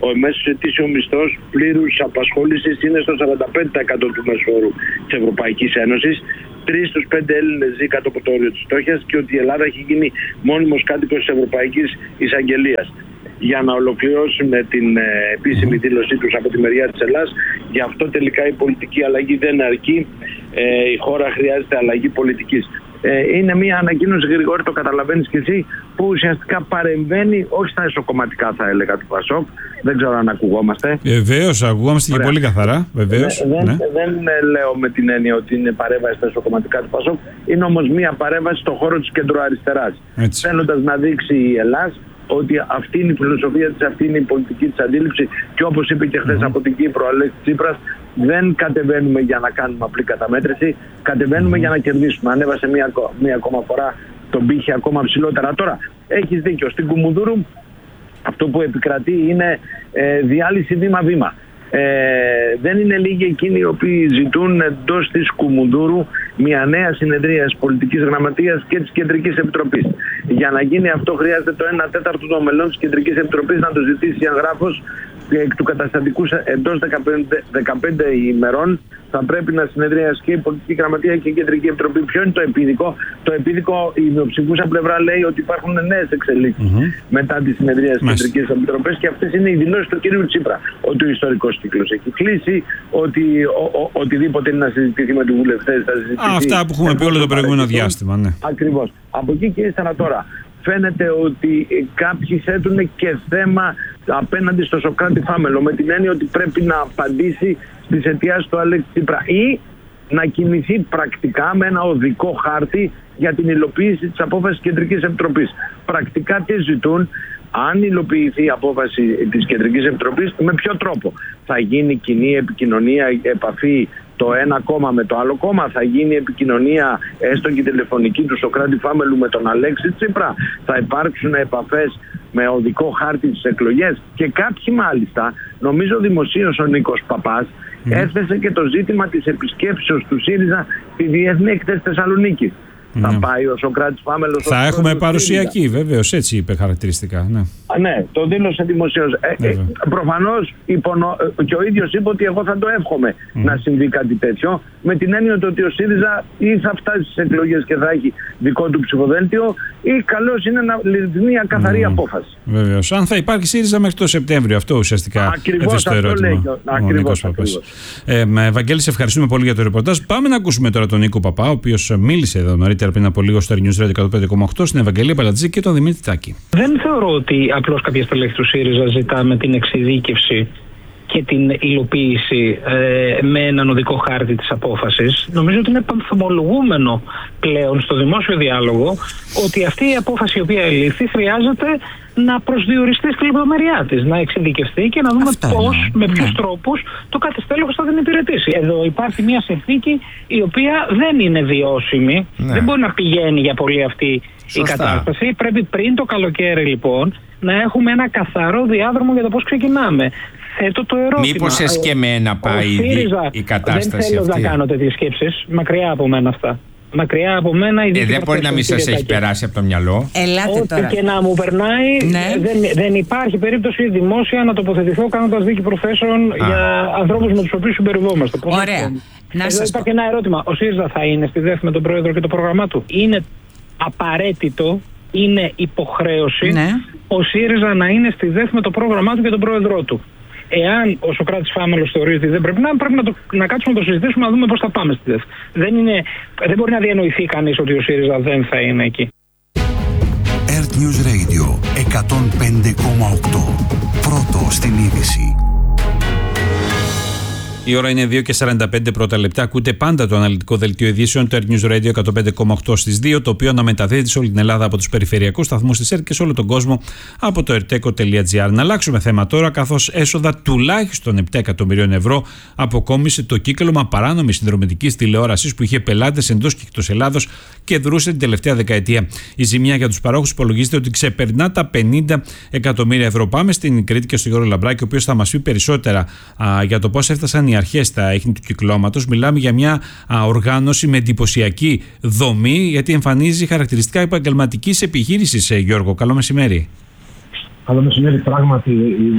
Ο μέσος ετήσιος μισθός πλήρους απασχόλησης είναι στο σαράντα πέντε τοις εκατό του μέσου όρου της Ευρωπαϊκής Ένωσης. Τρεις στους πέντε Έλληνες ζει κάτω από το όριο της φτώχειας και ότι η Ελλάδα έχει γίνει μόνιμος κάτοικος της Ευρωπαϊκής Εισαγγελίας. Για να ολοκληρώσουμε την ε, επίσημη δήλωσή τους από τη μεριά της Ελλάδας, γι' αυτό τελικά η πολιτική αλλαγή δεν αρκεί. Ε, η χώρα χρειάζεται αλλαγή πολιτικής. Ε, είναι μια ανακοίνωση, Γρηγόρη, το καταλαβαίνεις και εσύ, που ουσιαστικά παρεμβαίνει όχι στα εσωκομματικά, θα έλεγα, του ΠΑΣΟΚ. Δεν ξέρω αν ακουγόμαστε. Βεβαίως, ακουγόμαστε και πολύ καθαρά. Βεβαίως. Δεν, ναι. δεν λέω με την έννοια ότι είναι παρέμβαση στα εσωκομματικά του ΠΑΣΟΚ. Είναι όμως μια παρέμβαση στον χώρο της κεντροαριστεράς. Θέλοντας να δείξει η Ελλάδα ότι αυτή είναι η φιλοσοφία της, αυτή είναι η πολιτική της αντίληψη, και όπως είπε και χθες mm. από την Κύπρο ο Αλέξης Τσίπρας, δεν κατεβαίνουμε για να κάνουμε απλή καταμέτρηση, κατεβαίνουμε mm. για να κερδίσουμε. Ανέβασε μία, μία ακόμα φορά τον πύχη ακόμα ψηλότερα. Τώρα, έχεις δίκιο, στην Κουμουνδούρου αυτό που επικρατεί είναι ε, διάλυση βήμα-βήμα. Ε, δεν είναι λίγοι εκείνοι οι οποίοι ζητούν εντός της Κουμουνδούρου μια νέα συνεδρία πολιτικής γραμματείας και της Κεντρικής Επιτροπής. Για να γίνει αυτό χρειάζεται το ένα τέταρτο των μελών της Κεντρικής Επιτροπής να το ζητήσει εγγράφος εκ του καταστατικού εντός δεκαπέντε, δεκαπέντε ημερών. Θα πρέπει να συνεδριάσει και η Πολιτική Γραμματεία και η Κεντρική Επιτροπή. Ποιο είναι το επίδικο? Το επίδικο, η μειοψηφούσα πλευρά λέει ότι υπάρχουν νέες εξελίξεις mm-hmm. μετά τη συνεδρία της Κεντρικής Επιτροπής, και αυτές είναι οι δηλώσεις του κ. Τσίπρα. Ότι ο ιστορικός κύκλος έχει κλείσει, ότι ο, ο, οτιδήποτε είναι να συζητηθεί με τους βουλευτές θα συζητηθεί. Α, αυτά που έχουμε πει όλο το προηγούμενο διάστημα. Ναι. Ακριβώς. Από εκεί και ύστερα τώρα. Φαίνεται ότι κάποιοι θέτουν και θέμα απέναντι στο Σωκράτη Φάμελο, με την έννοια ότι πρέπει να απαντήσει στις αιτιάσεις του Αλέξη Τσίπρα ή να κινηθεί πρακτικά με ένα οδικό χάρτη για την υλοποίηση της απόφασης της Κεντρικής Επιτροπής. Πρακτικά τι ζητούν? Αν υλοποιηθεί η απόφαση της Κεντρικής Επιτροπής, με ποιο τρόπο? Θα γίνει κοινή επικοινωνία, επαφή το ένα κόμμα με το άλλο κόμμα? Θα γίνει επικοινωνία έστω και τηλεφωνική του Σωκράτη Φάμελου με τον Αλέξη Τσίπρα? Θα υπάρξουν επαφές με οδικό χάρτη στις εκλογές? Και κάποιοι μάλιστα, νομίζω δημοσίως ο Νίκος Παπάς, mm. έθεσε και το ζήτημα της επισκέψεως του ΣΥΡΙΖΑ στη Διεθνή Εκθέση Θεσσαλονίκη. Mm. Θα πάει ο Σωκράτης Φάμελος. Θα έχουμε παρουσιακή, βεβαίως, έτσι είπε χαρακτηριστικά. Ναι, Α, ναι, το δήλωσε δημοσίως. Ε, ε, προφανώς υπονο... και ο ίδιος είπε ότι εγώ θα το εύχομαι mm. να συμβεί κάτι τέτοιο, με την έννοια ότι ο ΣΥΡΙΖΑ ή θα φτάσει στις εκλογές και θα έχει δικό του ψηφοδέλτιο, ή καλώς είναι να ληφθεί μια καθαρή mm. απόφαση. Βεβαίως. Αν θα υπάρχει ΣΥΡΙΖΑ μέχρι το Σεπτέμβριο, αυτό ουσιαστικά ακριβώς το ερώτημα. Λέει, ακριβώς, ακριβώς. Ε, Ευαγγέλη, σε ευχαριστούμε πολύ για το ρεπορτάζ. Πάμε να ακούσουμε τώρα τον Νίκο Παπά, ο οποίος μίλησε εδώ νωρίτερα πριν από λίγο στο News Radio εκατόν πέντε κόμμα οκτώ, στην Ευαγγελία Παλατζή και τον Δημήτρη Τάκη. Δεν θεωρώ ότι απλώς κάποια στελέχη του ΣΥΡΙΖΑ ζητάμε την εξειδίκευση και την υλοποίηση ε, με έναν οδικό χάρτη της απόφασης. Νομίζω ότι είναι πανθομολογούμενο πλέον στο δημόσιο διάλογο ότι αυτή η απόφαση η οποία ελήφθη χρειάζεται να προσδιοριστεί στη λεπτομέρειά της, να εξειδικευτεί και να δούμε Αυτά πώς, είναι. με ποιους ναι. τρόπους το κάθε στέλεχος θα την υπηρετήσει. Εδώ υπάρχει μια συνθήκη η οποία δεν είναι βιώσιμη, ναι. δεν μπορεί να πηγαίνει για πολύ αυτή Σωστά. η κατάσταση. Πρέπει πριν το καλοκαίρι λοιπόν να έχουμε ένα καθαρό διάδρομο για το πώς ξεκινάμε. Θέτω το ερώτημα. Μήπως εσκεμμένα πάει ΣΥΡΙΖΑ, η κατάσταση δεν θέλω αυτή. να κάνω τέτοιες σκέψεις. Μακριά από μένα αυτά. Μακριά από μένα. Ε, δεν μπορεί να μην σας έχει περάσει από το μυαλό. Ελάτε Ό,τι τώρα. και να μου περνάει, ναι. δεν, δεν υπάρχει περίπτωση δημόσια να τοποθετηθώ κάνοντας δίκη προφέσεων για ανθρώπους με τους οποίους συμπεριβόμαστε. Ωραία. Να Εδώ σας υπάρχει ένα ερώτημα. Ο ΣΥΡΙΖΑ θα είναι στη ΔΕΘ με τον πρόεδρο και το πρόγραμμά του? Είναι απαραίτητο, είναι υποχρέωση ναι. ο ΣΥΡΙΖΑ να είναι στη ΔΕΘ με το πρόγραμμά του και τον πρόεδρό του. Εάν ο Σωκράτης Φάμελος θεωρεί ότι δεν πρέπει να, πρέπει να, το, να κάτσουμε να το συζητήσουμε, να δούμε πώς θα πάμε στη ΔΕΘ. Δεν, είναι, δεν μπορεί να διανοηθεί κανείς ότι ο ΣΥΡΙΖΑ δεν θα είναι εκεί. Earth News Radio εκατόν πέντε κόμμα οκτώ. Πρώτο στην είδηση. Η ώρα είναι δύο και σαράντα πέντε πρώτα λεπτά. Ακούτε πάντα το αναλυτικό δελτίο ειδήσεων του Earth News Radio εκατόν πέντε κόμμα οκτώ στις δύο, το οποίο αναμεταδίδεται σε όλη την Ελλάδα από τους περιφερειακούς σταθμούς της ΕΡΤ και σε όλο τον κόσμο από το ερτέκο τελεία τζι άρ. Να αλλάξουμε θέμα τώρα, καθώς έσοδα τουλάχιστον επτά εκατομμυρίων ευρώ αποκόμισε το κύκλωμα παράνομης συνδρομητικής τηλεόρασης που είχε πελάτες εντός και εκτός Ελλάδος και δρούσε την τελευταία δεκαετία. Η ζημιά για τους παρόχους υπολογίζεται ότι ξεπερνά τα πενήντα εκατομμύρια ευρώ. Πάμε στην Κρήτη και στον Γιώργο Λαμπράκη, ο οποίος θα μας πει περισσότερα α, για το πώς έφτασαν οι αρχές στα ίχνη του κυκλώματος. Μιλάμε για μια α, οργάνωση με εντυπωσιακή δομή, γιατί εμφανίζει χαρακτηριστικά επαγγελματικής επιχείρησης. ε, Γιώργο, καλό μεσημέρι. Καλό μεσημέρι. Πράγματι,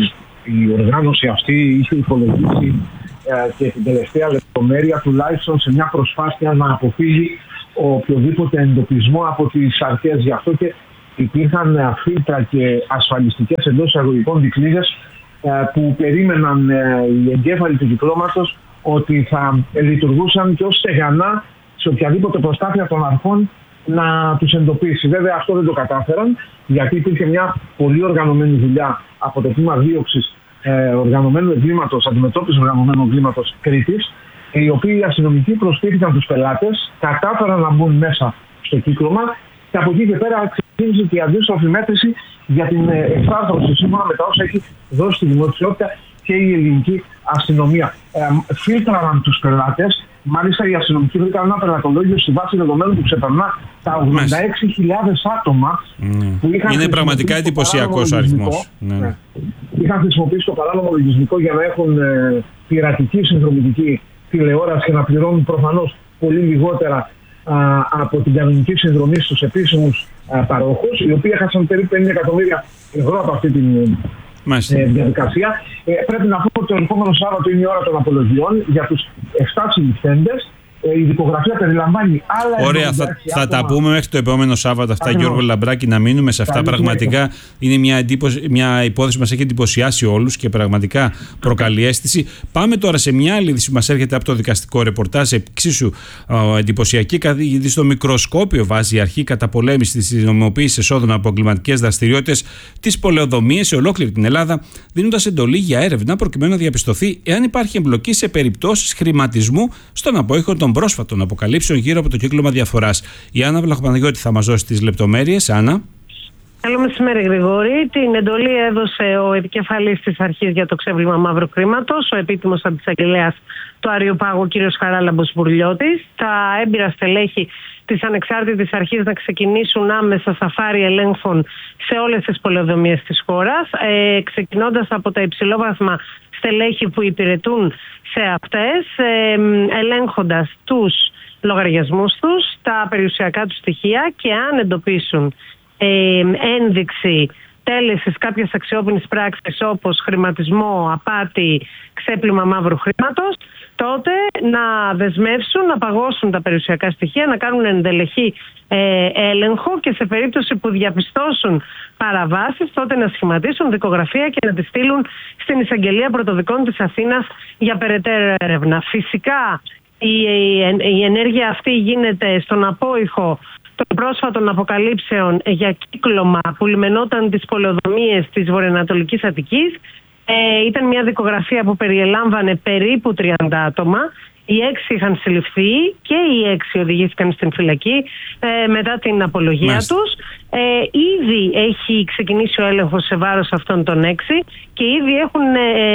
η οργάνωση αυτή είχε υπολογίσει ε, και την τελευταία λεπτομέρεια τουλάχιστον σε μια προσπάθεια να αποφύγει οποιοδήποτε εντοπισμό από τις αρχές. Γι' αυτό και υπήρχαν ε, φίλτρα και ασφαλιστικές εντός εισαγωγικών δικλείδες ε, που περίμεναν ε, οι εγκέφαλοι του κυκλώματος ότι θα ε, λειτουργούσαν και ως στεγανά σε οποιαδήποτε προσπάθεια των αρχών να τους εντοπίσει. Βέβαια αυτό δεν το κατάφεραν, γιατί υπήρχε μια πολύ οργανωμένη δουλειά από το τμήμα δίωξης ε, οργανωμένου εγκλήματος, αντιμετώπισης οργανωμένου εγκλήματος Κρήτης, οι οποίοι οι αστυνομικοί προστίθηκαν τους πελάτες, κατάφεραν να μπουν μέσα στο κύκλωμα και από εκεί και πέρα ξεκίνησε και η αντίστροφη μέτρηση για την εξάρθρωση σύμφωνα με τα όσα έχει δώσει στη δημοσιότητα και η ελληνική αστυνομία. Ε, φίλτραραν τους πελάτες. Μάλιστα, οι αστυνομικοί βρήκαν ένα πελατολόγιο στη βάση δεδομένων που ξεπερνά τα ογδόντα έξι χιλιάδες άτομα. Mm. Που είχαν είναι πραγματικά εντυπωσιακός αριθμός. Ναι. Ναι. Είχαν χρησιμοποιήσει το παράνομο λογισμικό για να έχουν ε, πειρατική συνδρομητική τηλεόραση και να πληρώνουν προφανώς πολύ λιγότερα α, από την κανονική συνδρομή στους επίσημους α, παρόχους, οι οποίοι έχασαν περίπου πενήντα εκατομμύρια ευρώ από αυτή την Ε, διαδικασία. Ε, πρέπει να πούμε ότι το επόμενο Σάββατο είναι η ώρα των απολογιών για τους εφτά συλληφθέντες. Ε, η δικογραφία περιλαμβάνει άλλα. Ωραία, θα, θα τα πούμε μέχρι το επόμενο Σάββατο αυτά, Γιώργο Λαμπράκη, να μείνουμε σε αυτά. Καλή πραγματικά είναι, είναι μια, εντύπωση, μια υπόθεση που μας έχει εντυπωσιάσει όλους και πραγματικά προκαλεί αίσθηση. Πάμε τώρα σε μια άλλη είδηση που μας έρχεται από το δικαστικό ρεπορτάζ, εξίσου ε, εντυπωσιακή, καθηγητή στο μικροσκόπιο βάζει η αρχή καταπολέμησης της νομιμοποίησης εσόδων από εγκληματικές δραστηριότητες, τις πολεοδομίες σε ολόκληρη την Ελλάδα, δίνοντας εντολή για έρευνα προκειμένου να διαπιστωθεί εάν υπάρχει εμπλοκή σε περιπτώσεις χρηματισμού στον απόϊχο των πρόσφατων αποκαλύψεων γύρω από το κύκλωμα διαφοράς. Η Άννα Βλαχοπαναγιώτη θα μας δώσει τις λεπτομέρειες. Άννα. Καλό μεσημέρι, Γρηγόρη. Την εντολή έδωσε ο επικεφαλής της αρχής για το ξέβλημα μαύρου χρήματος, ο επίτιμος αντισαγγελέας του Αριοπάγου, κ. Χαράλαμπος Μπουρλιώτης. Τα έμπειρα στελέχη της ανεξάρτητης αρχής να ξεκινήσουν άμεσα σαφάρι ελέγχων σε όλες τις πολεοδομίες της χώρας, ε, ξεκινώντας από τα υψηλόβαθμα στελέχη που υπηρετούν σε αυτές, ε, ελέγχοντας τους λογαριασμούς τους, τα περιουσιακά τους στοιχεία και αν εντοπίσουν ε, ένδειξη τέλεσης κάποιας αξιόπινης πράξης όπως χρηματισμό, απάτη, ξέπλυμα μαύρου χρήματος, τότε να δεσμεύσουν, να παγώσουν τα περιουσιακά στοιχεία, να κάνουν ενδελεχή ε, έλεγχο και σε περίπτωση που διαπιστώσουν παραβάσεις, τότε να σχηματίσουν δικογραφία και να τη στείλουν στην Εισαγγελία Πρωτοδικών της Αθήνας για περαιτέρω έρευνα. Φυσικά η, η, η ενέργεια αυτή γίνεται στον απόϊχο των πρόσφατων αποκαλύψεων για κύκλωμα που λιμενόταν τις πολεοδομίες της βορειοανατολικής Αττικής. Ε, ήταν μια δικογραφία που περιελάμβανε περίπου τριάντα άτομα. Οι έξι είχαν συλληφθεί και οι έξι οδηγήθηκαν στην φυλακή ε, μετά την απολογία Μάλιστα. τους. Ε, ήδη έχει ξεκινήσει ο έλεγχος σε βάρος αυτών των έξι και ήδη έχουν,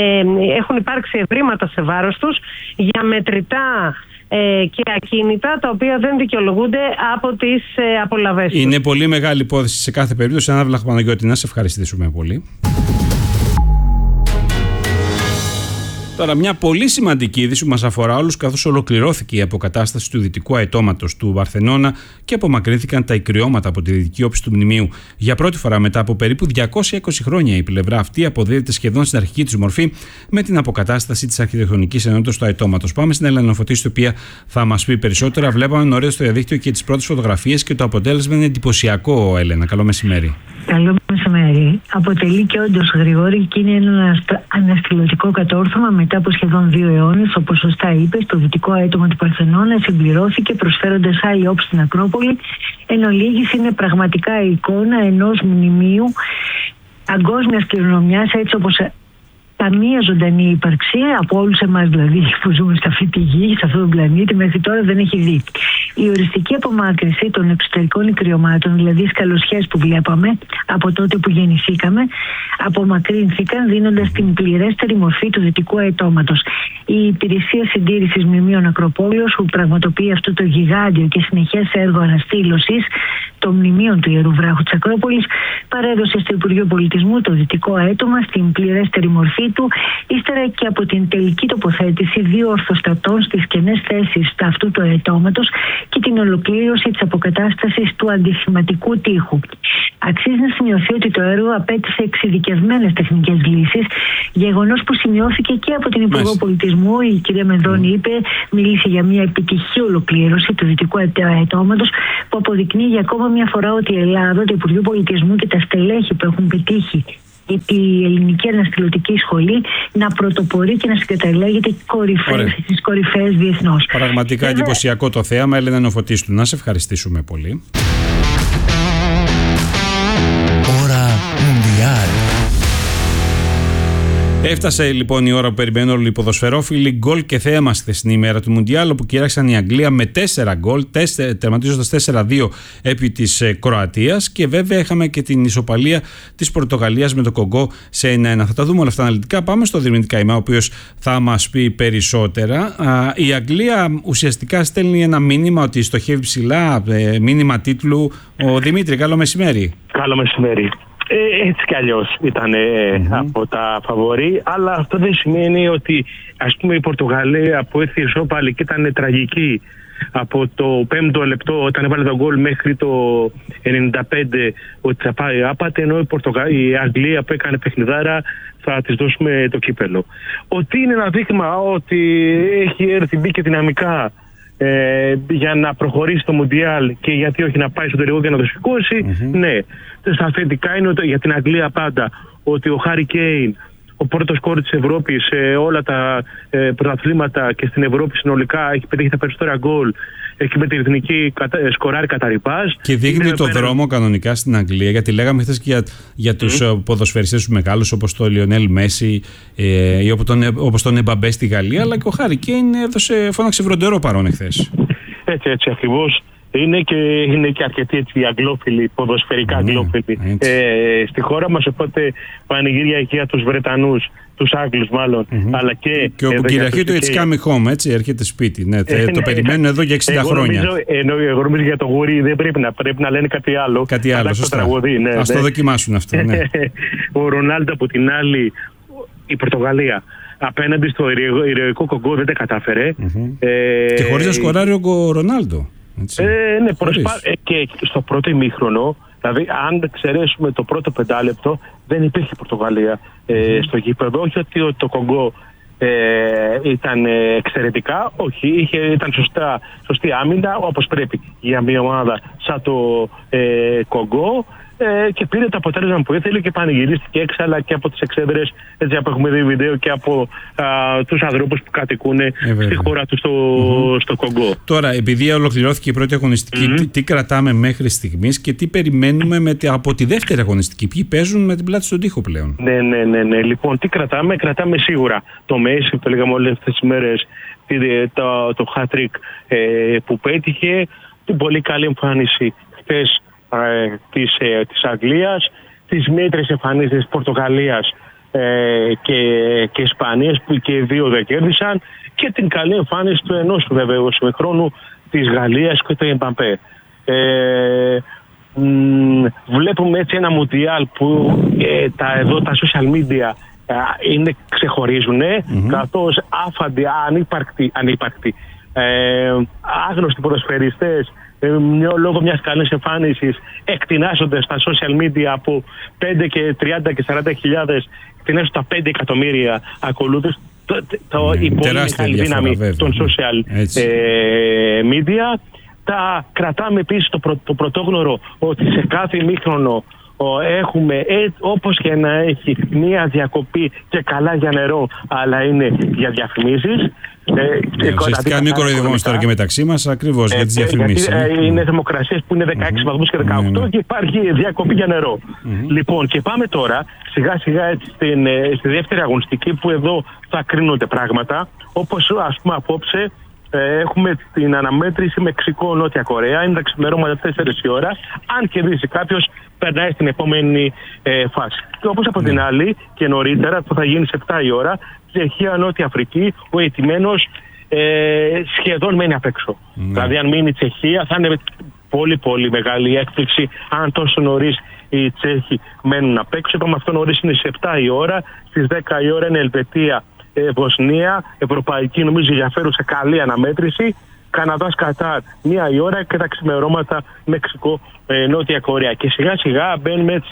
ε, έχουν υπάρξει ευρήματα σε βάρος τους για μετρητά ε, και ακίνητα τα οποία δεν δικαιολογούνται από τις ε, απολαβές τους. Είναι πολύ μεγάλη υπόθεση σε κάθε περίπτωση. Άννα Βλαχοπαναγιώτη, να σε ευχαριστήσουμε πολύ. Τώρα, μια πολύ σημαντική είδηση που μας αφορά όλους, καθώς ολοκληρώθηκε η αποκατάσταση του δυτικού αετώματος του Παρθενώνα και απομακρύνθηκαν τα ικριώματα από τη δυτική όψη του μνημείου. Για πρώτη φορά μετά από περίπου διακόσια είκοσι χρόνια, η πλευρά αυτή αποδίδεται σχεδόν στην αρχική της μορφή με την αποκατάσταση της αρχιτεκτονικής ενότητας του αετώματος. Πάμε στην Έλενα Φωτίση, η οποία θα μας πει περισσότερα. Βλέπαμε νωρίτερα στο διαδίκτυο και τις πρώτες φωτογραφίες και το αποτέλεσμα είναι εντυπωσιακό, Έλενα. Καλό μεσημέρι. Καλό μεσημέρι. Αποτελεί και όντως, Γρηγόρη, και είναι ένα αναστηλωτικό κατόρθωμα μετά από σχεδόν δύο αιώνες. Όπως σωστά είπες, το δυτικό αέτομο του Παρθενώνα συμπληρώθηκε προσφέροντας άλλη όψη στην Ακρόπολη. Εν ολίγης είναι πραγματικά η εικόνα ενός μνημείου παγκόσμιας κληρονομιάς, έτσι όπως καμία ζωντανή ύπαρξη από όλους εμάς δηλαδή που ζούμε σε αυτή τη γη, σε αυτόν τον πλανήτη, μέχρι τώρα δεν έχει δει. Η οριστική απομάκρυνση των εξωτερικών ικριωμάτων, δηλαδή οι σκαλωσιές που βλέπαμε από τότε που γεννηθήκαμε, απομακρύνθηκαν δίνοντας την πληρέστερη μορφή του δυτικού αετώματος. Η Υπηρεσία Συντήρησης Μνημείων Ακροπόλεως, που πραγματοποιεί αυτό το γιγάντιο και συνεχές έργο αναστήλωσης των μνημείων του Ιερού Βράχου της Ακρόπολης, παρέδωσε στο Υπουργείο Πολιτισμού το δυτικό αέτωμα στην πληρέστερη μορφή του, ύστερα και από την τελική τοποθέτηση δύο ορθοστατών στις κενές θέσεις αυτού του αετώματος και την ολοκλήρωση της αποκατάστασης του αντισηματικού τείχου. Αξίζει να σημειωθεί ότι το έργο απέτησε εξειδικευμένη εξειδικευμένες τεχνικές λύσεις. Γεγονός που σημειώθηκε και από την Υπουργό Πολιτισμού. Η κυρία Μενδώνη είπε, μίλησε για μια επιτυχή ολοκλήρωση του δυτικού αιτώματος, που αποδεικνύει για ακόμα μια φορά ότι η Ελλάδα, το Υπουργείο Πολιτισμού και τα στελέχη που έχουν πετύχει η Ελληνική Αναστηλωτική Σχολή να πρωτοπορεί και να συγκαταλέγεται στις κορυφαίες διεθνώς. Πραγματικά Βέβαια... εντυπωσιακό το θέαμα. Έλενα Νεοφωτίστου, να σε ευχαριστήσουμε πολύ. Ώρα Μουντιάλ. Έφτασε λοιπόν η ώρα που περιμένουν όλοι οι ποδοσφαιρόφιλοι. Γκολ και θέαμα στη χθεσινή ημέρα του Μουντιάλ, όπου κήραξαν η Αγγλία με τέσσερα γκολ, τερματίζοντας τέσσερα δύο επί της Κροατίας. Και βέβαια είχαμε και την ισοπαλία της Πορτογαλίας με το Κογκό σε ένα ένα. Θα τα δούμε όλα αυτά αναλυτικά. Πάμε στο Δημήτρη Καημά, ο οποίος θα μας πει περισσότερα. Η Αγγλία ουσιαστικά στέλνει ένα μήνυμα ότι στοχεύει ψηλά, μήνυμα τίτλου. Ο Δημήτρη, καλό μεσημέρι. Καλό μεσημέρι. Ε, έτσι κι αλλιώς ήταν ε, mm-hmm. από τα φαβορί, αλλά αυτό δεν σημαίνει ότι, ας πούμε, η Πορτογαλία που έφυγε ισόπαλη και ήταν τραγική από το πέμπτο λεπτό όταν έβαλε τον γκολ μέχρι το ενενήντα πέντε ότι θα πάει άπατε, ενώ η, Πορτογα... η Αγγλία που έκανε παιχνιδάρα θα της δώσουμε το κύπελο. Ότι είναι ένα δείγμα ότι έχει έρθει, μπήκε δυναμικά Ε, για να προχωρήσει το Μουντιάλ και γιατί όχι να πάει στο τελικό και να το σηκώσει. Mm-hmm. Ναι, στα θετικά είναι για την Αγγλία πάντα ότι ο Χάρι Κέιν, ο πρώτος σκόρερ της Ευρώπης σε όλα τα ε, πρωταθλήματα και στην Ευρώπη συνολικά, έχει πετύχει τα περισσότερα γκολ. Εκεί με την εθνική σκοράρει κατά ρηπάζ. Και δείχνει το πέρα... δρόμο κανονικά στην Αγγλία, γιατί λέγαμε χθες και για, για τους mm. ποδοσφαιριστές τους μεγάλους, όπως το Λιονέλ Μέση ε, ή όπως τον, όπως τον Εμπαμπέ στη Γαλλία, αλλά και ο Χάρι Κέιν έδωσε, φώναξε βροντερό παρόν εχθές. Έτσι, έτσι ακριβώς. Είναι και, είναι και αρκετοί έτσι, αγγλόφιλοι, ποδοσφαιρικά mm, αγγλόφιλοι ε, στη χώρα μας, οπότε πανηγύρια εκεί για τους Βρετανούς, τους Άγγλους μάλλον, mm-hmm. αλλά και... Και όπου κυριαρχεί το It's Coming Home, έτσι, έρχεται σπίτι, ναι, ε, το ναι, περιμένουν εδώ για εξήντα εγώ χρόνια. Νομίζω, ενώ, εγώ νομίζω για το γουρί δεν πρέπει να, πρέπει να λένε κάτι άλλο. Κάτι άλλο, σωστά. Τραγωδί, ναι, ας ναι. το δοκιμάσουν αυτό, ναι. Ο Ρονάλντο από την άλλη, η Πορτογαλία, απέναντι στο ηρωικό Κογκό δεν τα κατάφερε. Mm-hmm. Ε, και χωρίς να σκοράρει ο Ρονάλντο. Ε, ναι, προσπά... ε, και στο πρώτο ημίχρονο, δηλαδή αν εξαιρέσουμε το πρώτο πεντάλεπτο, δεν υπήρχε Πορτογαλία ε, mm. στο γήπεδο. Όχι ότι το Κογκό ε, ήταν εξαιρετικά, όχι, είχε, ήταν σωστά, σωστή άμυνα όπως πρέπει για μια ομάδα σαν το ε, Κογκό. Ε, και πήρε το αποτέλεσμα που ήθελε και πανηγυρίστηκε έξαλα και από τις εξέδρες, έτσι που έχουμε δει βίντεο, και από α, τους ανθρώπους που κατοικούν ε, στη χώρα του στο, mm-hmm. στο Κογκό. Τώρα, επειδή ολοκληρώθηκε η πρώτη αγωνιστική, mm-hmm. τι, τι κρατάμε μέχρι στιγμής και τι περιμένουμε με, από τη δεύτερη αγωνιστική? Ποιοι παίζουν με την πλάτη στον τοίχο πλέον? Ναι, ναι, ναι, ναι. Λοιπόν, τι κρατάμε? Κρατάμε σίγουρα το Μέση, το λέγαμε όλες αυτές τις μέρες, το, το hat-trick ε, που πέτυχε, την πολύ καλή εμφάνιση χθες Ε, της, ε, της Αγγλίας, τις μέτρες εμφανίσεις της Πορτογαλίας ε, και, και Ισπανίας που και οι δύο δεν κέρδισαν, και την καλή εμφάνιση του ενός βεβαίως συμμεχρόνου της Γαλλίας και του Εμπαμπέ. Ε, μ, βλέπουμε έτσι ένα Μουντιάλ που ε, τα, εδώ τα social media ε, είναι, ξεχωρίζουν mm-hmm. καθώς άφαντοι, ανύπαρκτοι, ανύπαρκτοι ε, άγνωστοι ποδοσφαιριστές Ε, λόγω μιας καλής εμφάνισης εκτινάσσονται στα social media από πέντε και τριάντα και σαράντα χιλιάδες, εκτινάσσονται τα πέντε εκατομμύρια ακολούθους. Το, το, mm, η πολύ μεγάλη δύναμη βέβαια, των social ε, media. Τα κρατάμε επίσης το, πρω, το πρωτόγνωρο ότι σε κάθε ημίχρονο έχουμε ε, όπως και να έχει μία διακοπή και καλά για νερό, αλλά είναι για διαφημίσεις. Ε, ουσιαστικά μην κοροϊδευόμαστε τώρα και μεταξύ μας ακριβώς ε, για τις διαφημίσεις. Γιατί ε, είναι θερμοκρασίες που είναι δεκαέξι mm-hmm. βαθμούς και δεκαοκτώ mm-hmm. και υπάρχει διακοπή για νερό. Mm-hmm. Λοιπόν, και πάμε τώρα σιγά σιγά έτσι, στην, στη δεύτερη αγωνιστική, που εδώ θα κρίνονται πράγματα. Όπως ας πούμε απόψε ε, έχουμε την αναμέτρηση Μεξικό-Νότια Κορέα. Είναι τα ξημερώματα τέσσερις η ώρα. Αν κερδίσει κάποιος, περνάει στην επόμενη ε, φάση. Και όπως από mm-hmm. την άλλη και νωρίτερα, που θα γίνει σε επτά η ώρα, Τσεχία, Νότια Αφρική, ο ετημένος ε, σχεδόν μένει απ' έξω. Mm. Δηλαδή αν μείνει η Τσεχία θα είναι πολύ πολύ μεγάλη έκπληξη αν τόσο νωρίς οι Τσέχοι μένουν απ' έξω. Είπαμε αυτό νωρίς είναι σε επτά η ώρα, στις δέκα η ώρα είναι Ελβετία, ε, Βοσνία, Ευρωπαϊκή νομίζω ενδιαφέρουσα καλή αναμέτρηση, Καναδάς Κατάρ μία η ώρα, και τα ξημερώματα Μεξικό, ε, Νότια Κορέα. Και σιγά σιγά μπαίνουμε έτσι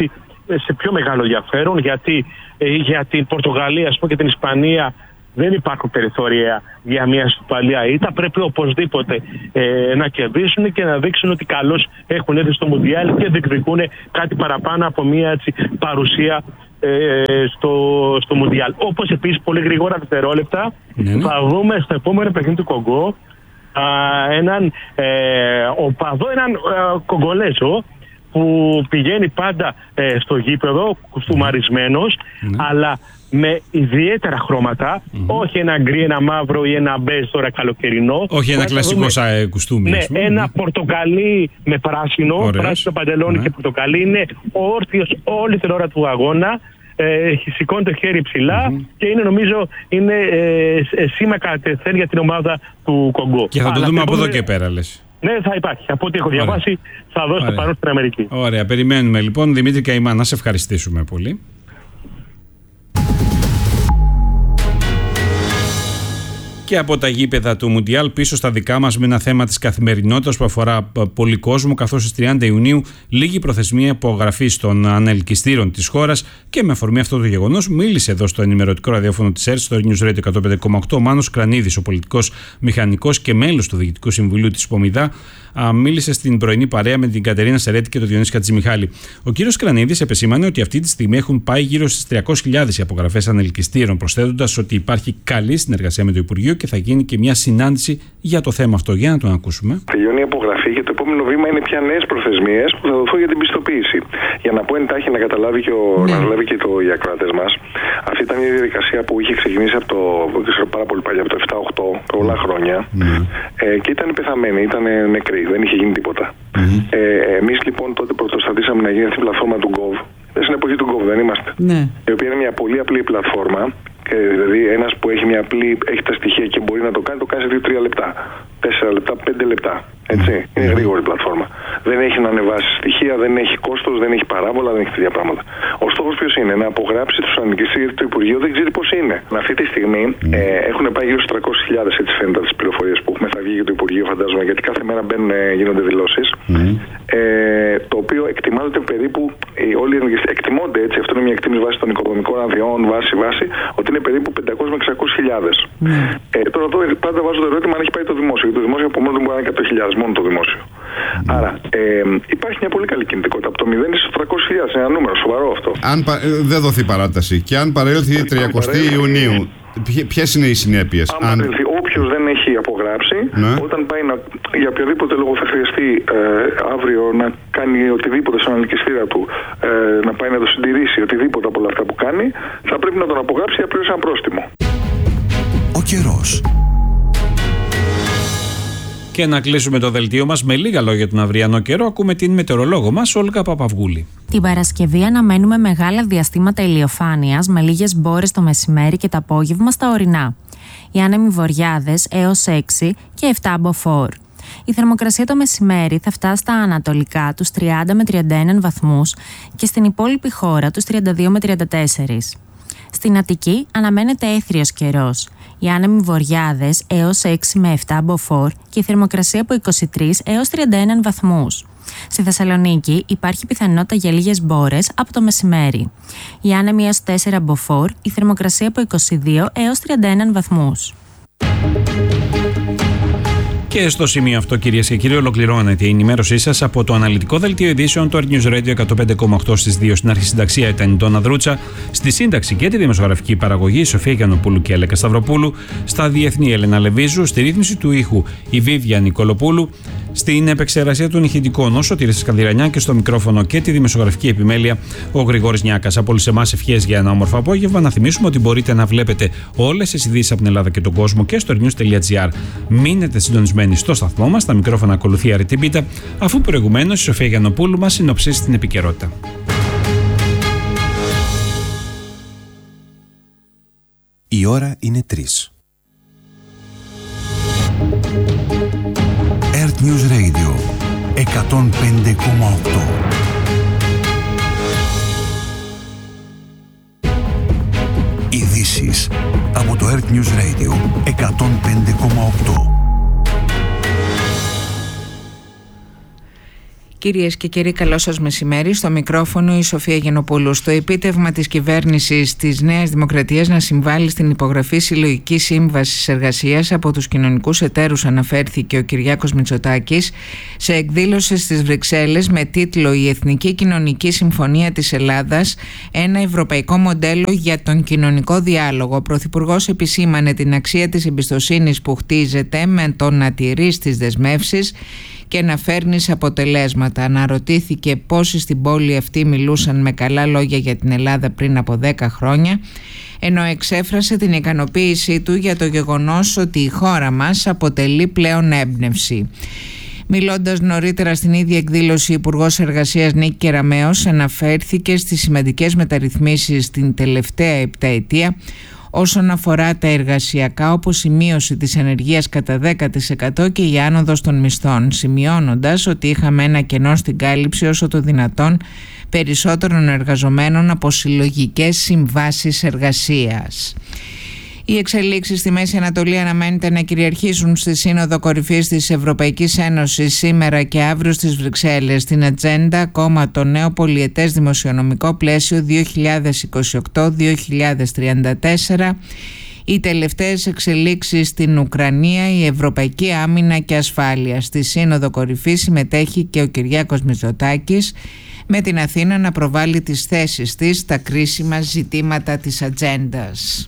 σε πιο μεγάλο ενδιαφέρον, γιατί ε, για την Πορτογαλία, ας πούμε, και την Ισπανία δεν υπάρχουν περιθώρια για μια ασφαλεία ήττα. Πρέπει οπωσδήποτε ε, να κερδίσουν και να δείξουν ότι καλώς έχουν έρθει στο Μουντιάλ και διεκδικούν κάτι παραπάνω από μια έτσι, παρουσία ε, στο, στο Μουντιάλ. Όπως επίσης πολύ γρήγορα δευτερόλεπτα ναι. θα δούμε στο επόμενο παιχνίδι του Κογκό α, έναν ε, οπαδό, έναν ε, Κογκολέζο που πηγαίνει πάντα ε, στο γήπεδο, κουστούμαρισμένος, mm. αλλά με ιδιαίτερα χρώματα, mm. όχι ένα γκρι, ένα μαύρο ή ένα μπέζ τώρα καλοκαιρινό. Όχι ένα κλασικό δούμε, κουστούμι. Ναι, ένα πορτοκαλί με πράσινο, Ωραίος. πράσινο παντελόνι mm. και πορτοκαλί. Είναι όρθιος όλη την ώρα του αγώνα. Ε, σηκώνει το χέρι ψηλά mm-hmm. και είναι νομίζω είναι ε, σήμα κατευθέν για την ομάδα του Κογκό. Και θα το δούμε από εδώ και πέρα, λες. Ναι, θα υπάρχει. Από ό,τι έχω διαβάσει, Ωραία. θα δώσει το παρόν στην Αμερική. Ωραία, περιμένουμε λοιπόν. Δημήτρη Καημά, να σε ευχαριστήσουμε πολύ. Και από τα γήπεδα του Μουντιάλ πίσω στα δικά μας με ένα θέμα της καθημερινότητας που αφορά πολύ κόσμο, καθώς στις τριάντα Ιουνίου λήγει η προθεσμία υπογραφής των ανελκυστήρων της χώρας και με αφορμή αυτό το γεγονός μίλησε εδώ στο ενημερωτικό ραδιόφωνο της ΕΡΤ, στο News Radio εκατόν πέντε κόμμα οκτώ, ο Μάνος Κρανίδης, ο πολιτικός μηχανικός και μέλος του Διοικητικού Συμβουλίου της Πομιδά, μίλησε στην πρωινή παρέα με την Κατερίνα Σερέτη και τον Διονύση Χατζημιχάλη. Ο κύριος Κρανίδης επεσήμανε ότι αυτή τη στιγμή έχουν πάει γύρω στις τριακόσιες χιλιάδες οι απογραφές ανελκυστήρων, προσθέτοντας ότι υπάρχει καλή συνεργασία με το Υπουργείο και θα γίνει και μια συνάντηση για το θέμα αυτό. Για να τον ακούσουμε. Τελειώνει η απογραφή και το επόμενο βήμα είναι πια νέες προθεσμίες που θα δοθούν για την πιστοποίηση. Για να πω εντάχει να καταλάβει και, ο, ναι. να καταλάβει και το, οι ακροατές μας, αυτή ήταν μια διαδικασία που είχε ξεκινήσει από το, πάρα πολύ παλιά, από το επτά οκτώ, πολλά χρόνια, mm. ε, και ήταν πεθαμένη, ήταν νεκρή, δεν είχε γίνει τίποτα. Mm. Ε, εμείς λοιπόν τότε πρωτοστατήσαμε να γίνει αυτή η πλατφόρμα του Gov. Στην εποχή του Gov δεν είμαστε. Ναι. Η οποία είναι μια πολύ απλή πλατφόρμα. Και δηλαδή ένας που έχει μια απλή, έχει τα στοιχεία και μπορεί να το κάνει, το κάνει σε δύο τρία λεπτά. τέσσερα λεπτά, πέντε λεπτά. Έτσι. Mm-hmm. Είναι γρήγορη πλατφόρμα. Δεν έχει να ανεβάσει στοιχεία, δεν έχει κόστος, δεν έχει παράβολα, δεν έχει τέτοια πράγματα. Ο στόχος ποιος είναι? Να απογράψει τους ανελκυστήρες, γιατί το Υπουργείο δεν ξέρει πώς είναι. Αυτή τη στιγμή mm-hmm. ε, έχουν πάει γύρω στους τριακόσιες χιλιάδες, έτσι φαίνεται από τις πληροφορίες που έχουμε. Θα βγει και το Υπουργείο, φαντάζομαι, γιατί κάθε μέρα μπαίνουν, γίνονται δηλώσεις. Mm-hmm. Ε, το οποίο εκτιμάται περίπου, ε, όλοι οι ανελκυστήρες εκτιμώνται έτσι, αυτό είναι μια εκτίμηση βάση των οικοδομικών αδειών, βάση, βάση, ότι είναι περίπου πεντακόσιες με εξακόσιες χιλιάδες. Mm-hmm. Ε, τώρα εδώ πάντα βάζω το ερώτημα αν έχει πάει το δημόσιο. Γιατί το δημόσιο από μόνο του μπορεί να είναι εκατό χιλιάδες, μόνο το δημόσιο. Mm. Άρα ε, υπάρχει μια πολύ καλή κινητικότητα. Από το μηδέν στους τριακόσιες χιλιάδες. Είναι ένα νούμερο σοβαρό αυτό. Αν πα, ε, δεν δοθεί παράταση και αν παρέλθει τριαντά Ιουνίου, ποιες είναι οι συνέπειες? Αν, αν... όποιος δεν έχει απογράψει, ναι. όταν πάει να, για οποιοδήποτε λόγο θα χρειαστεί ε, αύριο να κάνει οτιδήποτε στον ανελκυστήρα του, ε, να πάει να το συντηρήσει, οτιδήποτε από όλα αυτά που κάνει, θα πρέπει να τον απογράψει για πλήρως ένα πρόστιμο. Ο καιρός. Και να κλείσουμε το δελτίο μας με λίγα λόγια τον αυριανό καιρό. Ακούμε την μετεωρολόγο μας, Όλγα Παπαυγούλη. Την Παρασκευή αναμένουμε μεγάλα διαστήματα ηλιοφάνειας με λίγες μπόρες το μεσημέρι και το απόγευμα στα ορεινά. Οι άνεμοι βοριάδες έως έξι και επτά μποφόρ. Η θερμοκρασία το μεσημέρι θα φτάσει στα ανατολικά τους τριάντα με τριάντα ένα βαθμούς και στην υπόλοιπη χώρα τους τριάντα δύο με τριάντα τέσσερα. Στην Αττική αναμένεται έθριος καιρός. Οι άνεμοι βοριάδες έως έξι με επτά μποφόρ και η θερμοκρασία από είκοσι τρία έως τριάντα ένα βαθμούς. Στη Θεσσαλονίκη υπάρχει πιθανότητα για λίγες μπόρες από το μεσημέρι. Οι άνεμοι έως τέσσερα μποφόρ, η θερμοκρασία από είκοσι δύο έως τριάντα ένα βαθμούς. Και στο σημείο αυτό, κυρίες και κύριοι, ολοκληρώνεται η ενημέρωσή σας από το αναλυτικό δελτίο ειδήσεων του News Radio εκατόν πέντε κόμμα οκτώ στις δύο. Στην αρχισυνταξία ήταν η Ντόνα Δρούτσα, στη σύνταξη και τη δημοσιογραφική παραγωγή η Σοφία Γιαννοπούλου και η Έλεκα Σταυροπούλου, στα διεθνή Έλενα Λεβίζου, στη ρύθμιση του ήχου η Βίβια Νικολοπούλου, στην επεξεργασία των ηχητικών ο Σωτήρης Σκανδυρανιά και στο μικρόφωνο και τη δημοσιογραφική επιμέλεια ο Γρηγόρης Νιάκας. Από όλους εμάς ευχές για ένα όμορφο απόγευμα. Να θυμίσουμε ότι μπορείτε να βλέπετε όλες τις ειδήσεις από την Ελλάδα και τον κόσμο και στο news τελεία gr. Μείνετε συντονισμένοι στο σταθμό μας. Τα μικρόφωνα ακολουθεί η Αρετή Μπίτα, αφού προηγουμένως η Σοφία Γιαννοπούλου μας συνοψίσει την επικαιρότητα. Η ώρα είναι τρεις. Earth News Radio εκατόν πέντε κόμμα οκτώ. Ειδήσεις από το Earth News Radio εκατόν πέντε κόμμα οκτώ. Κυρίες και κύριοι, καλό σας μεσημέρι. Στο μικρόφωνο η Σοφία Γενοπούλου. Στο επίτευγμα της κυβέρνησης της Νέας Δημοκρατίας να συμβάλλει στην υπογραφή συλλογικής σύμβασης εργασίας από τους κοινωνικούς εταίρους, αναφέρθηκε ο Κυριάκος Μητσοτάκης σε εκδήλωση στις Βρυξέλλες με τίτλο «Η Εθνική Κοινωνική Συμφωνία της Ελλάδας, ένα ευρωπαϊκό μοντέλο για τον κοινωνικό διάλογο». Ο Πρωθυπουργός επισήμανε την αξία της εμπιστοσύνης που χτίζεται με το να τηρείς τις δεσμεύσεις και να φέρνεις αποτελέσματα. Αναρωτήθηκε πόσοι στην πόλη αυτή μιλούσαν με καλά λόγια για την Ελλάδα πριν από δέκα χρόνια, ενώ εξέφρασε την ικανοποίησή του για το γεγονός ότι η χώρα μας αποτελεί πλέον έμπνευση. Μιλώντας νωρίτερα στην ίδια εκδήλωση, ο Υπουργός Εργασίας Νίκη Κεραμέως αναφέρθηκε στις σημαντικές μεταρρυθμίσεις την τελευταία επταετία όσον αφορά τα εργασιακά, όπως η μείωση της ανεργίας κατά δέκα τοις εκατό και η άνοδος των μισθών, σημειώνοντας ότι είχαμε ένα κενό στην κάλυψη όσο το δυνατόν περισσότερων εργαζομένων από συλλογικές συμβάσεις εργασίας. Οι εξελίξεις στη Μέση Ανατολή αναμένεται να κυριαρχήσουν στη Σύνοδο Κορυφής της Ευρωπαϊκής Ένωσης σήμερα και αύριο στις Βρυξέλλες. Στην ατζέντα ακόμα το νέο πολιετές δημοσιονομικό πλαίσιο δύο χιλιάδες είκοσι οκτώ με δύο χιλιάδες τριάντα τέσσερα, οι τελευταίες εξελίξεις στην Ουκρανία, η Ευρωπαϊκή Άμυνα και Ασφάλεια. Στη Σύνοδο Κορυφής συμμετέχει και ο Κυριάκος Μητσοτάκης, με την Αθήνα να προβάλλει τις θέσεις της στα κρίσιμα ζητήματα της ατζέντας.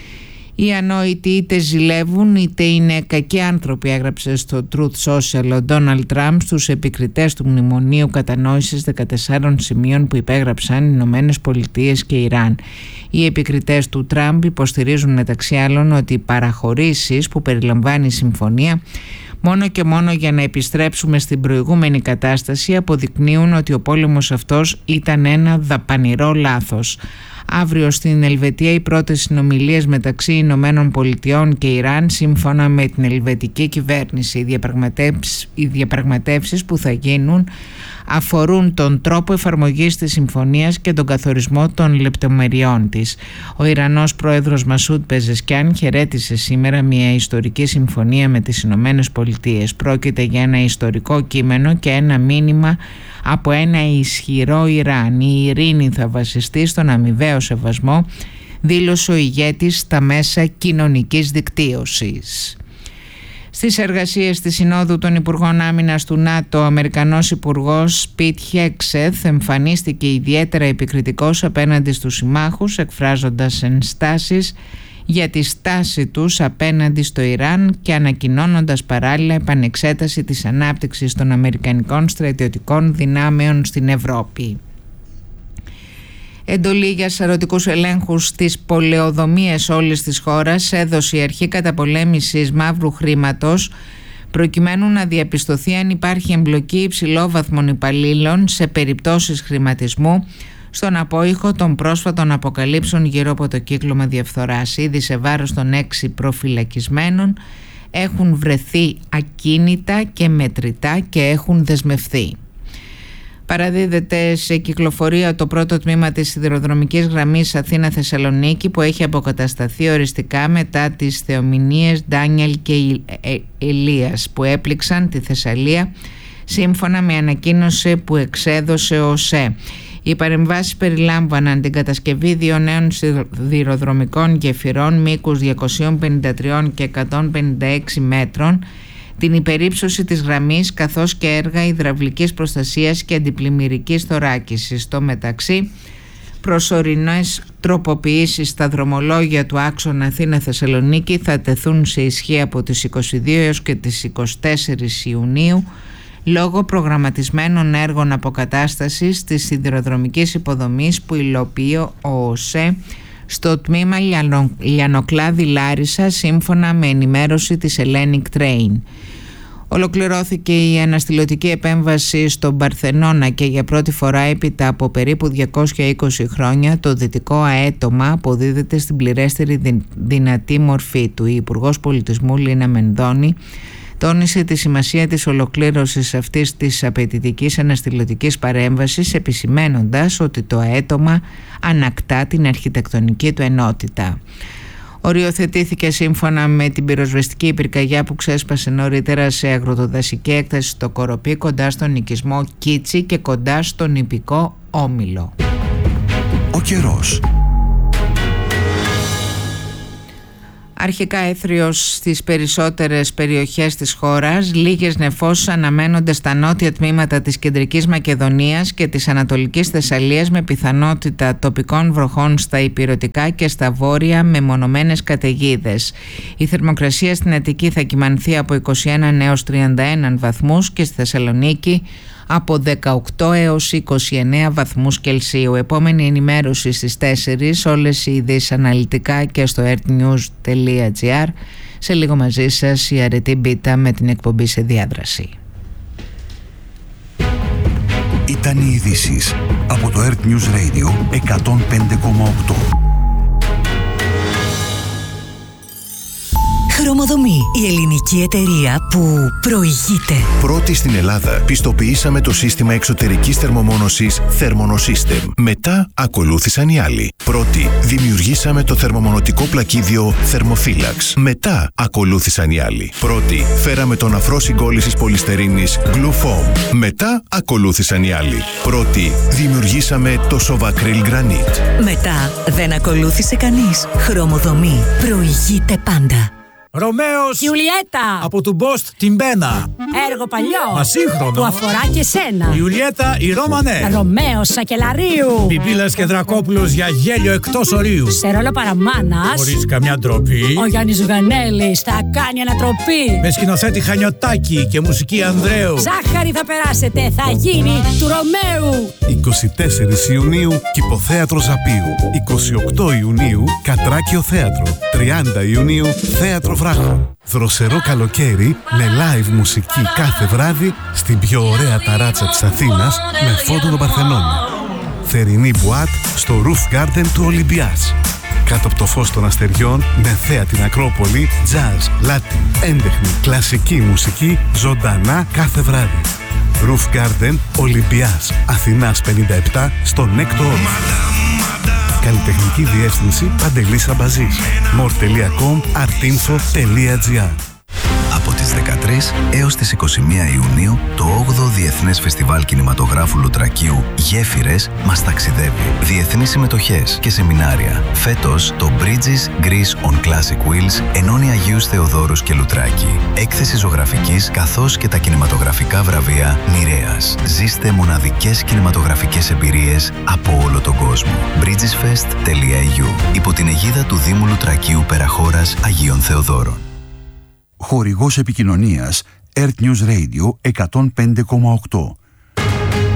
Οι ανόητοι είτε ζηλεύουν είτε είναι κακοί άνθρωποι, έγραψε στο Truth Social ο Ντόναλντ Τραμπ στους επικριτές του Μνημονίου Κατανόησης δεκατεσσάρων σημείων που υπέγραψαν οι Ηνωμένες Πολιτείες και Ιράν. Οι επικριτές του Τραμπ υποστηρίζουν μεταξύ άλλων ότι οι παραχωρήσεις που περιλαμβάνει η συμφωνία μόνο και μόνο για να επιστρέψουμε στην προηγούμενη κατάσταση αποδεικνύουν ότι ο πόλεμος αυτός ήταν ένα δαπανηρό λάθος. Αύριο στην Ελβετία οι πρώτες συνομιλίες μεταξύ Ηνωμένων Πολιτειών και Ιράν σύμφωνα με την ελβετική κυβέρνηση. Οι διαπραγματεύσεις, οι διαπραγματεύσεις που θα γίνουν αφορούν τον τρόπο εφαρμογής της συμφωνίας και τον καθορισμό των λεπτομεριών της. Ο Ιρανός πρόεδρος Μασούντ Πεζεσκιάν χαιρέτησε σήμερα μια ιστορική συμφωνία με τις Ηνωμένες Πολιτείες. Πρόκειται για ένα ιστορικό κείμενο και ένα μήνυμα από ένα ισχυρό Ιράν. Η ειρήνη θα βασιστεί στον αμοιβαίο σεβασμό, δήλωσε ο ηγέτης στα μέσα κοινωνικής δικτύωσης. Στις εργασίες της Συνόδου των Υπουργών Άμυνας του ΝΑΤΟ, ο Αμερικανός Υπουργός Πιτ Χέγκσεθ εμφανίστηκε ιδιαίτερα επικριτικός απέναντι στους συμμάχους, εκφράζοντας ενστάσεις για τη στάση τους απέναντι στο Ιράν και ανακοινώνοντας παράλληλα επανεξέταση της ανάπτυξης των αμερικανικών στρατιωτικών δυνάμεων στην Ευρώπη. Εντολή για σαρωτικούς ελέγχους στις πολεοδομίες όλης της χώρας έδωσε η Αρχή Καταπολέμησης Μαύρου Χρήματος, προκειμένου να διαπιστωθεί αν υπάρχει εμπλοκή υψηλόβαθμων υπαλλήλων σε περιπτώσεις χρηματισμού στον απόϊχο των πρόσφατων αποκαλύψεων γύρω από το κύκλωμα διαφθοράς. Ήδη σε βάρος των έξι προφυλακισμένων έχουν βρεθεί ακίνητα και μετρητά και έχουν δεσμευθεί. Παραδίδεται σε κυκλοφορία το πρώτο τμήμα της σιδηροδρομικής γραμμής Αθήνα-Θεσσαλονίκη που έχει αποκατασταθεί οριστικά μετά τις θεομηνίες Ντάνιελ και Ελίας που έπληξαν τη Θεσσαλία, σύμφωνα με ανακοίνωση που εξέδωσε ο ΟΣΕ. Οι παρεμβάσεις περιλάμβαναν την κατασκευή δύο νέων σιδηροδρομικών γεφυρών μήκους διακόσια πενήντα τρία και εκατόν πενήντα έξι μέτρων, την υπερύψωση της γραμμής καθώς και έργα υδραυλικής προστασίας και αντιπλημμυρικής θωράκισης. Στο μεταξύ, προσωρινές τροποποιήσεις στα δρομολόγια του άξονα Αθήνα-Θεσσαλονίκη θα τεθούν σε ισχύ από τις είκοσι δύο έως και τις είκοσι τέσσερις Ιουνίου λόγω προγραμματισμένων έργων αποκατάστασης της σιδηροδρομικής υποδομής που υλοποιεί ο ΟΣΕ στο τμήμα Λιανοκλάδη Λάρισα, σύμφωνα με ενημέρωση της Hellenic Train. Ολοκληρώθηκε η αναστηλωτική επέμβαση στον Παρθενώνα και για πρώτη φορά έπειτα από περίπου διακόσια είκοσι χρόνια το δυτικό αέτομα αποδίδεται στην πληρέστερη δυνατή μορφή του. Η Υπουργός Πολιτισμού Λίνα Μενδώνη τόνισε τη σημασία της ολοκλήρωσης αυτής της απαιτητικής αναστηλωτικής παρέμβασης, επισημένοντας ότι το αέτομα ανακτά την αρχιτεκτονική του ενότητα. Οριοθετήθηκε σύμφωνα με την πυροσβεστική πυρκαγιά που ξέσπασε νωρίτερα σε αγροτοδασική έκταση στο Κοροπή, κοντά στον οικισμό Κίτσι και κοντά στον ιππικό Όμιλο. Ο καιρός. Αρχικά έθριος στις περισσότερες περιοχές της χώρας, λίγες νεφώσεις αναμένονται στα νότια τμήματα της Κεντρικής Μακεδονίας και της Ανατολικής Θεσσαλίας, με πιθανότητα τοπικών βροχών στα ηπειρωτικά και στα βόρεια με μονομένες καταιγίδες. Η θερμοκρασία στην Αττική θα κυμανθεί από είκοσι ένα έως τριάντα ένα βαθμούς και στη Θεσσαλονίκη από δεκαοκτώ έως είκοσι εννέα βαθμούς Κελσίου. Επόμενη ενημέρωση στις τέσσερις, όλες οι ειδήσεις αναλυτικά και στο ertnews τελεία gr. Σε λίγο μαζί σας η Αρετή Μπίτα με την εκπομπή σε διάδραση. Ήταν οι ειδήσεις από το Earth News Radio εκατόν πέντε κόμμα οκτώ. Χρωμοδομή, η ελληνική εταιρεία που προηγείται. Πρώτη στην Ελλάδα, πιστοποιήσαμε το σύστημα εξωτερικής θερμομόνωσης Thermonosystem. Μετά ακολούθησαν οι άλλοι. Πρώτη, δημιουργήσαμε το θερμομονωτικό πλακίδιο Thermophilax. Μετά ακολούθησαν οι άλλοι. Πρώτη, φέραμε τον αφρό συγκόλλησης πολυστερίνης Glufoam. Μετά ακολούθησαν οι άλλοι. Πρώτη, δημιουργήσαμε το Sovacryl Granite. Μετά δεν ακολούθησε κανείς. Χρωμοδομή, προηγείται πάντα. Ρωμαίος Ιουλιέτα από του Μπόστ την Μπένα. Έργο παλιό Μα σύγχρονο που αφορά και σένα. Ιουλιέτα η Ρώμανε. Ρωμαίος Σακελαρίου. Πιπίλας και Δρακόπουλος για γέλιο εκτός ορίου. Σε ρόλο παραμάνας, χωρίς καμιά ντροπή, ο Γιάννης Ζουγανέλης θα κάνει ανατροπή. Με σκηνοθέτη Χανιωτάκη και μουσική Ανδρέου. Ζάχαρη θα περάσετε, θα γίνει του Ρωμαίου. είκοσι τέσσερις Ιουνίου Κηποθέατρο Ζαπίου. είκοσι οκτώ Ιουνίου Κατράκιο Θέατρο. τριάντα Ιουνίου Θέατρο Βράχων. Δροσερό καλοκαίρι με live μουσική κάθε βράδυ στην πιο ωραία ταράτσα της Αθήνας με φόντο τον Παρθενώνα. Θερινή μπουάτ στο Roof Garden του Ολυμπιάς. Κάτω από το φως των αστεριών με θέα την Ακρόπολη, jazz, Latin, έντεχνη, κλασική μουσική ζωντανά κάθε βράδυ. Roof Garden Ολυμπιάς, Αθηνάς πενήντα επτά στο Νέκτο Όρθιο. Καλλιτεχνική διεύθυνση Παντελής Αμπαζής. μορ τελεία κομ artinfo τελεία gr. Από τις δεκατρείς έως τις είκοσι μία Ιουνίου, το όγδοο Διεθνές Φεστιβάλ Κινηματογράφου Λουτρακίου Γέφυρες μας ταξιδεύει. Διεθνείς συμμετοχές και σεμινάρια. Φέτος, το Bridges Greece on Classic Wheels ενώνει Αγίους Θεοδόρους και Λουτράκη. Έκθεση ζωγραφικής καθώς και τα κινηματογραφικά βραβεία Νηρέας. Ζήστε μοναδικές κινηματογραφικές εμπειρίες από όλο τον κόσμο. bridgesfest τελεία e u. Υπό την αιγίδα του Δήμου Λουτρακίου Περαχώρας Αγίων Θεοδόρων. Χορηγός επικοινωνίας Earth News Radio εκατόν πέντε κόμμα οκτώ.